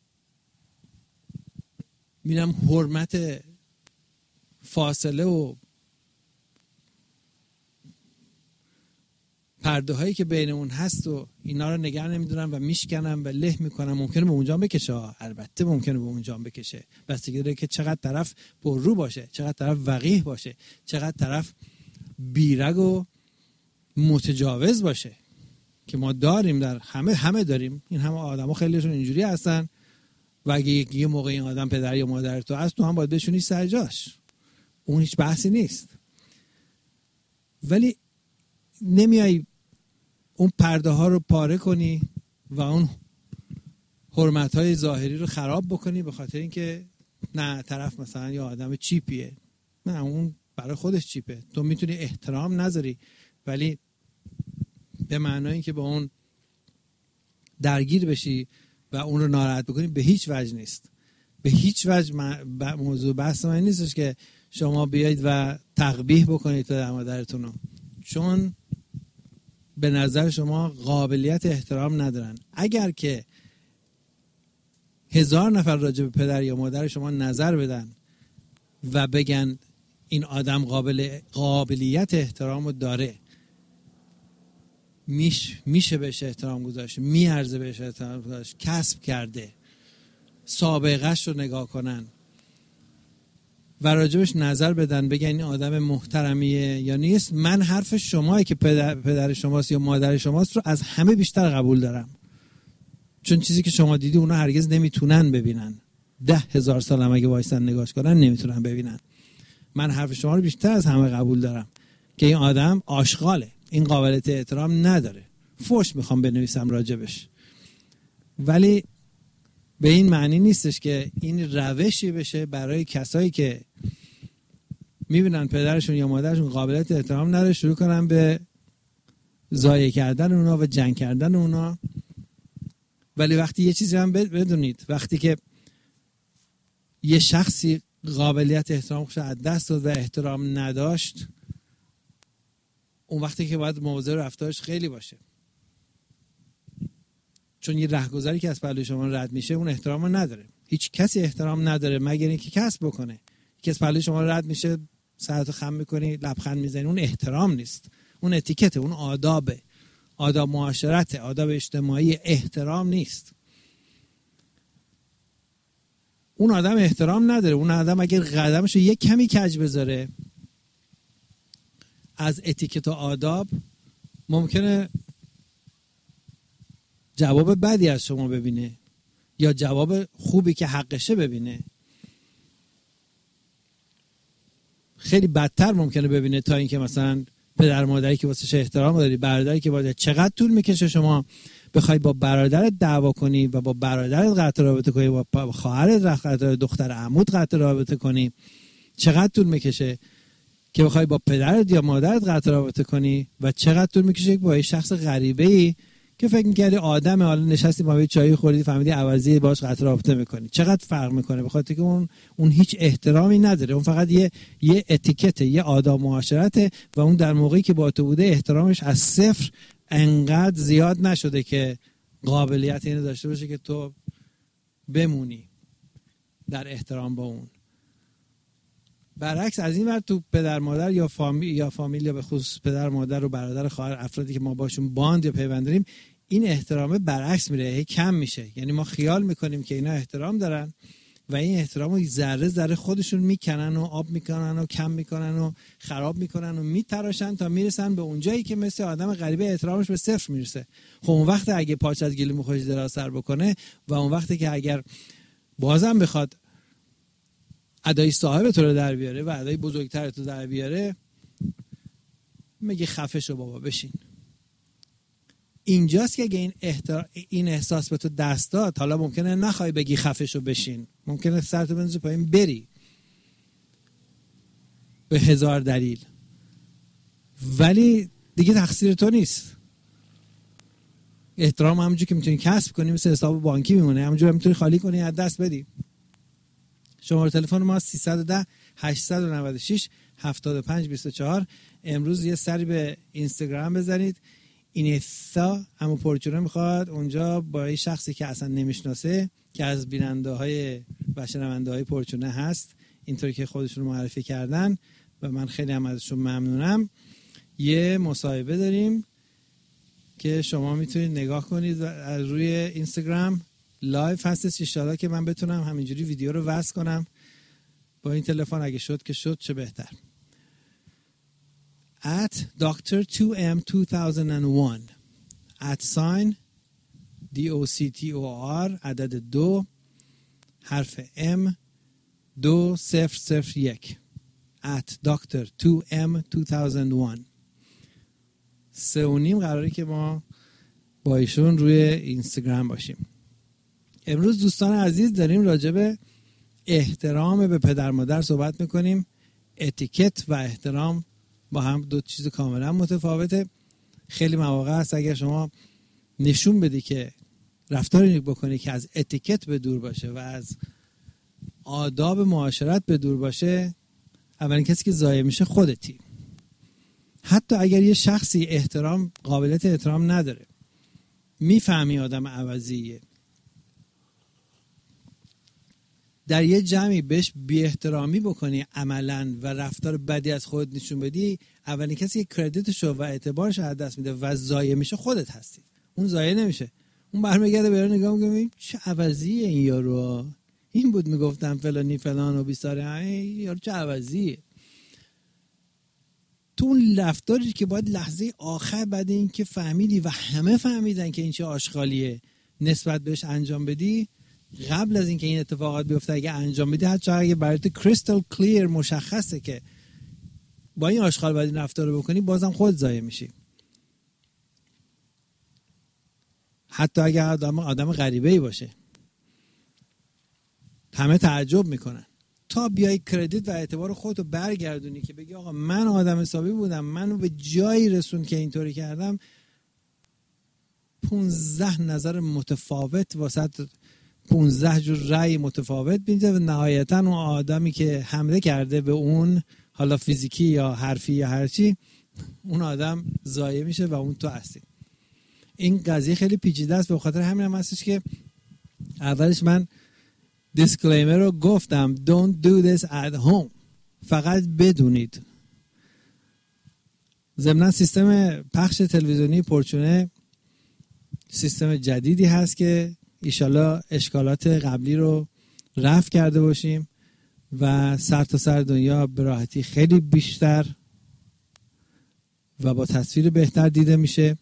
میرم حرمت فاصله و پرده هایی که بین اون هست و اینا رو نگه نمیدونم و میشکنم و له میکنم. ممکنه به اونجا بکشه، البته ممکنه به اونجا بکشه، بستگی داره که چقدر طرف پررو باشه، چقدر طرف وقیح باشه، چقدر طرف بیرگ و متجاوز باشه که ما داریم، در همه همه داریم. این همه آدما خیلیشون اینجوری هستن و اگه یه موقع این آدم پدر یا مادر تو هست، تو هم باید بشونی سر جاش، اون هیچ بحثی نیست. ولی نمیای اون پرده ها رو پاره کنی و اون حرمت های ظاهری رو خراب بکنی به خاطر اینکه نه طرف مثلا یا آدم چیپیه. نه، اون برای خودش چیپه. تو میتونی احترام نذاری ولی به معنای اینکه با اون درگیر بشی و اون رو ناراحت بکنی به هیچ وجه نیست. به هیچ وجه موضوع بحث من نیستش که شما بیایید و تقبیح بکنید پدر مادرتون رو، چون به نظر شما قابلیت احترام ندارن. اگر که هزار نفر راجع به پدر یا مادر شما نظر بدن و بگن این آدم قابل قابلیت احترام رو داره، میش میشه بهش احترام گذاشت، میارزه بهش احترام گذاشت، کسب کرده، سابقهش رو نگاه کنن و راجبش نظر بدن، بگن این آدم محترمیه یا نیست، من حرف شمایی که پدر, پدر شماست یا مادر شماست رو از همه بیشتر قبول دارم. چون چیزی که شما دیدی اونا هرگز نمیتونن ببینن. ده هزار سال هم اگه وایسن نگاش کنن نمیتونن ببینن. من حرف شما رو بیشتر از همه قبول دارم که این آدم آشغاله، این قابلیت احترام نداره، فوش میخوام بنویسم راجبش. ولی به این معنی نیستش که این روشی بشه برای کسایی که میبینن پدرشون یا مادرشون قابلیت احترام نداره شروع کنن به ضایع کردن اونا و جنگ کردن اونا. ولی وقتی یه چیزی هم بدونید، وقتی که یه شخصی قابلیت احترام خودش از دست داد و احترام نداشت، اون وقتی که باید مواظب رفتارش خیلی باشه، چون یه رهگذری که از پهلوی شما رد میشه اون احترام رو نداره. هیچ کسی احترام نداره مگر اینکه کسب بکنه. که از پهلوی شما رد میشه، سرتو خم میکنی، لبخند میزنی، اون احترام نیست، اون اتیکته، اون آدابه، آداب معاشرته، آداب اجتماعی، احترام نیست. اون آدم احترام نداره. اون آدم اگر قدمشو یک کمی کج بذاره از اتیکت و آداب، ممکنه جواب بدی از شما ببینه یا جواب خوبی که حقشه ببینه. خیلی بدتر ممکنه ببینه تا اینکه مثلا پدر مادری که واسه احترام داری، برادری که واسه، چقدر طول میکشه شما بخوای با برادرت دعوا کنی و با برادرت قطع رابطه کنی، با خواهرت قطع، دختر عموت قطع رابطه کنی، چقدر طول میکشه که بخوای با پدرت یا مادرت قطع رابطه کنی و چقدر طول میکشه با یه شخص غریبه‌ای که فکر می‌کردی آدمه، حالا نشستی با یه چای خوردی فهمیدی عوضی باهاش قطع رابطه میکنی. چقدر فرق میکنه؟ بخاطر که اون اون هیچ احترامی نداره، اون فقط یه یه اتیکته، یه آداب معاشرته و اون در موقعی که با تو بوده احترامش از صفر انقدر زیاد نشده که قابلیت اینو داشته باشه که تو بمونی در احترام با اون. برعکس از این ور تو پدر مادر یا فامیل یا فامیل یا به خصوص پدر مادر و برادر خواهر، افرادی که ما باشون باند یا پیوند داریم، این احترامه برعکس میره، هی کم میشه. یعنی ما خیال میکنیم که اینا احترام دارن و این احترامو ذره ذره خودشون میکنن و آب میکنن و کم میکنن و خراب میکنن و میتراشن تا میرسن به اونجایی که مثل آدم غریبه احترامش به صفر میرسه. خب اون وقت اگه پاچ از گلیم خوش دراز سر بکنه و اون وقتی که اگر بازم بخواد ادای صاحب تو رو در بیاره و ادای بزرگتر تو در بیاره، میگه خفه شو بابا بشین. اینجاست که اگه این, احتر... این احساس به تو دست داد، حالا ممکنه نخوای بگی خفه شو بشین، ممکنه سرتو بندازی پایین بری به هزار دلیل، ولی دیگه تقصیر تو نیست. احترام همونجور که میتونی کسب کنی مثل حساب بانکی میمونه، همونجور میتونی خالی کنی از دست بدی. شماره تلفن ما سیصد و ده هشتصد و نود و شش هفتاد و پنج بیست و چهار. امروز یه سری به اینستاگرام بزنید. اینستا همون پرچونه میخواد اونجا با یه شخصی که اصلا نمیشناسه که از بیننده های و شنونده های پرچونه هست، اینطوری که خودشون رو معرفی کردن و من خیلی هم ازشون ممنونم، یه مصاحبه داریم که شما میتونید نگاه کنید از روی اینستاگرام. لایف هستش ان شاءالله که من بتونم همینجوری ویدیو رو وصل کنم با این تلفن، اگه شد که شد چه بهتر. at doctor two m two thousand one at sign d o c t o r عدد دو حرف ام دو صفر صفر یک at دکتر تو ام دو هزار و یک. سه و نیم قراره که ما با ایشون روی اینستاگرام باشیم. امروز دوستان عزیز داریم راجع به احترام به پدر مادر صحبت میکنیم. اتیکت و احترام با هم دو چیز کاملا متفاوته. خیلی مواقع هست اگر شما نشون بدی که رفتاری بکنی که از اتیکت به دور باشه و از آداب معاشرت به دور باشه، اولین کسی که ضایع میشه خودتی. حتی اگر یه شخصی احترام قابلیت احترام نداره، میفهمی آدم عوضیه، در یه جمعی بهش بی احترامی بکنی عملاً و رفتار بدی از خودت نشون بدی، اولین کسی که کردیتشو و اعتبارش از دست میده و ضایع میشه خودت هستی. اون ضایع نمیشه، اون برمیگرده به اون نگاه میکنه چه عوضیه این یارو، این بود میگفتم فلانی فلان و بیساره، این یارو چه عوضیه. تو اون رفتاری که باید لحظه آخر بعد این که فهمیدی و همه فهمیدن که این چه آشغالیه نسبت بهش انجام بدی، قبل از اینکه این اتفاقات بیفته اگه انجام بدی، حتی اگه برات کریستال کلیر مشخصه که با این آشغال باید این رفتار رو بکنی، بازم خود ضایع میشی. حتی اگه آدم آدم غریبه‌ای باشه، همه تعجب میکنن. تا بیای کردیت و اعتبار خودتو برگردونی که بگی آقا من آدم حسابی بودم، منو به جایی رسون که اینطوری کردم، پونزده نظر متفاوت واسه پونزده جور رأی متفاوت میده و نهایتا اون آدمی که حمله کرده به اون، حالا فیزیکی یا حرفی یا هرچی، اون آدم ضایع میشه و اون تو هستی. این قضیه خیلی پیچیده است، به خاطر همین هم هستش که اولش من دیسکلیمر رو گفتم don't do this at home، فقط بدونید. ضمن سیستم پخش تلویزیونی پرچونه سیستم جدیدی هست که ایشالا اشکالات قبلی رو رفع کرده باشیم و سر تا سر دنیا به راحتی خیلی بیشتر و با تصویر بهتر دیده میشه.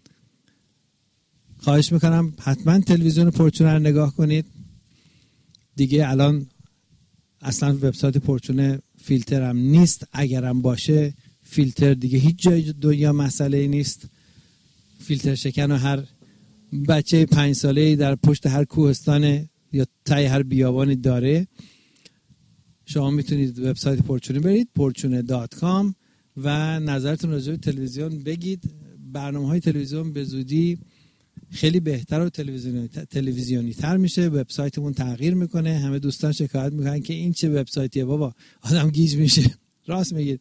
خواهش میکنم حتما تلویزیون پرچونه رو نگاه کنید. دیگه الان اصلا وبسایت پرچونه فیلتر هم نیست، اگرم باشه فیلتر دیگه هیچ جای دنیا مسئله نیست. فیلتر شکن و هر بچه پنج ساله‌ای در پشت هر کوهستان یا تای هر بیابانی داره. شما میتونید وبسایت پرچونه برید پرچونه دات کام و نظرتون راجع به تلویزیون بگید. برنامه‌های تلویزیون به زودی خیلی بهتر و تلویزیونی تلویزیونی تر میشه. وبسایتمون تغییر میکنه. همه دوستان شکایت میکنن که این چه وبسایتیه بابا، آدم گیج میشه. راست میگید.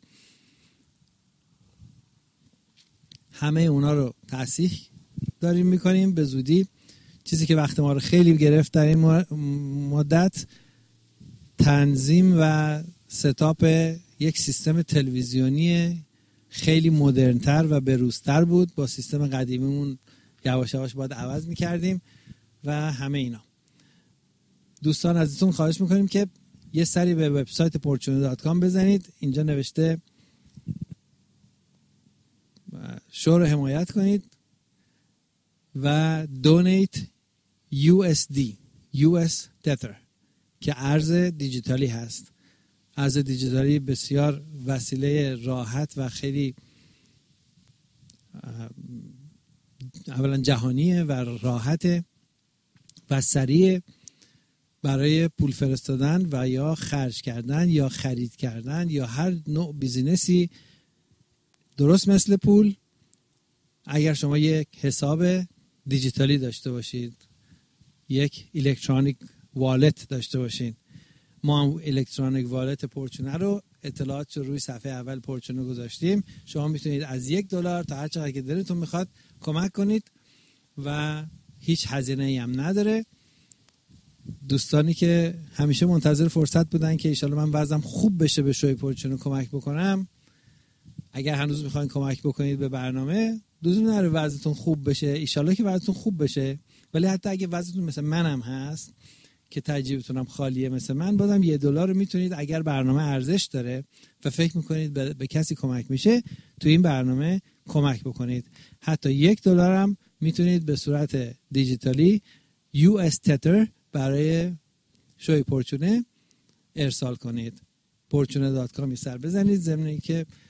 همه اونا رو تصحیح داریم میکنیم به زودی. چیزی که وقت ما رو خیلی گرفت در این مدت، تنظیم و ستاپ یک سیستم تلویزیونی خیلی مدرنتر و بروزتر بود. با سیستم قدیمیمون یواش یواش باید عوض میکردیم و همه اینا. دوستان ازتون خواهش میکنیم که یه سری به وبسایت پرچونه دات کام بزنید. اینجا نوشته شو رو حمایت کنید و دونیت یو اس دی یو اس تتر که ارز دیجیتالی هست. ارز دیجیتالی بسیار وسیله راحت و خیلی اولا جهانیه و راحته و سریع برای پول فرستادن و یا خرج کردن یا خرید کردن یا هر نوع بیزینسی. درست مثل پول، اگر شما یک حساب دیجیتالی داشته باشید، یک الکترونیک والت داشته باشید. ما هم الکترونیک والت پرچونه رو اطلاعات رو روی صفحه اول پرچونه گذاشتیم. شما میتونید از یک دلار تا هر چقدر که دلتون میخواد کمک کنید و هیچ هزینه‌ای هم نداره. دوستانی که همیشه منتظر فرصت بودن که ایشالا من وضعم خوب بشه به شوی پرچونه کمک بکنم، اگر هنوز میخواین کمک بکنید به برنامه، لزومی نداره وضعتون خوب بشه. ایشالا که وضعتون خوب بشه، ولی حتی اگه وضعتون مثل منم هست که تجیبتونم خالیه مثل من، بازم یه دلار رو میتونید اگر برنامه ارزش داره و فکر میکنید به, به کسی کمک میشه تو این برنامه کمک بکنید. حتی یک دلار هم میتونید به صورت دیجیتالی یو اس تتر برای شوی پرچونه ارسال کنید. پرچونه دات کام سر بزنید، ضمن اینکه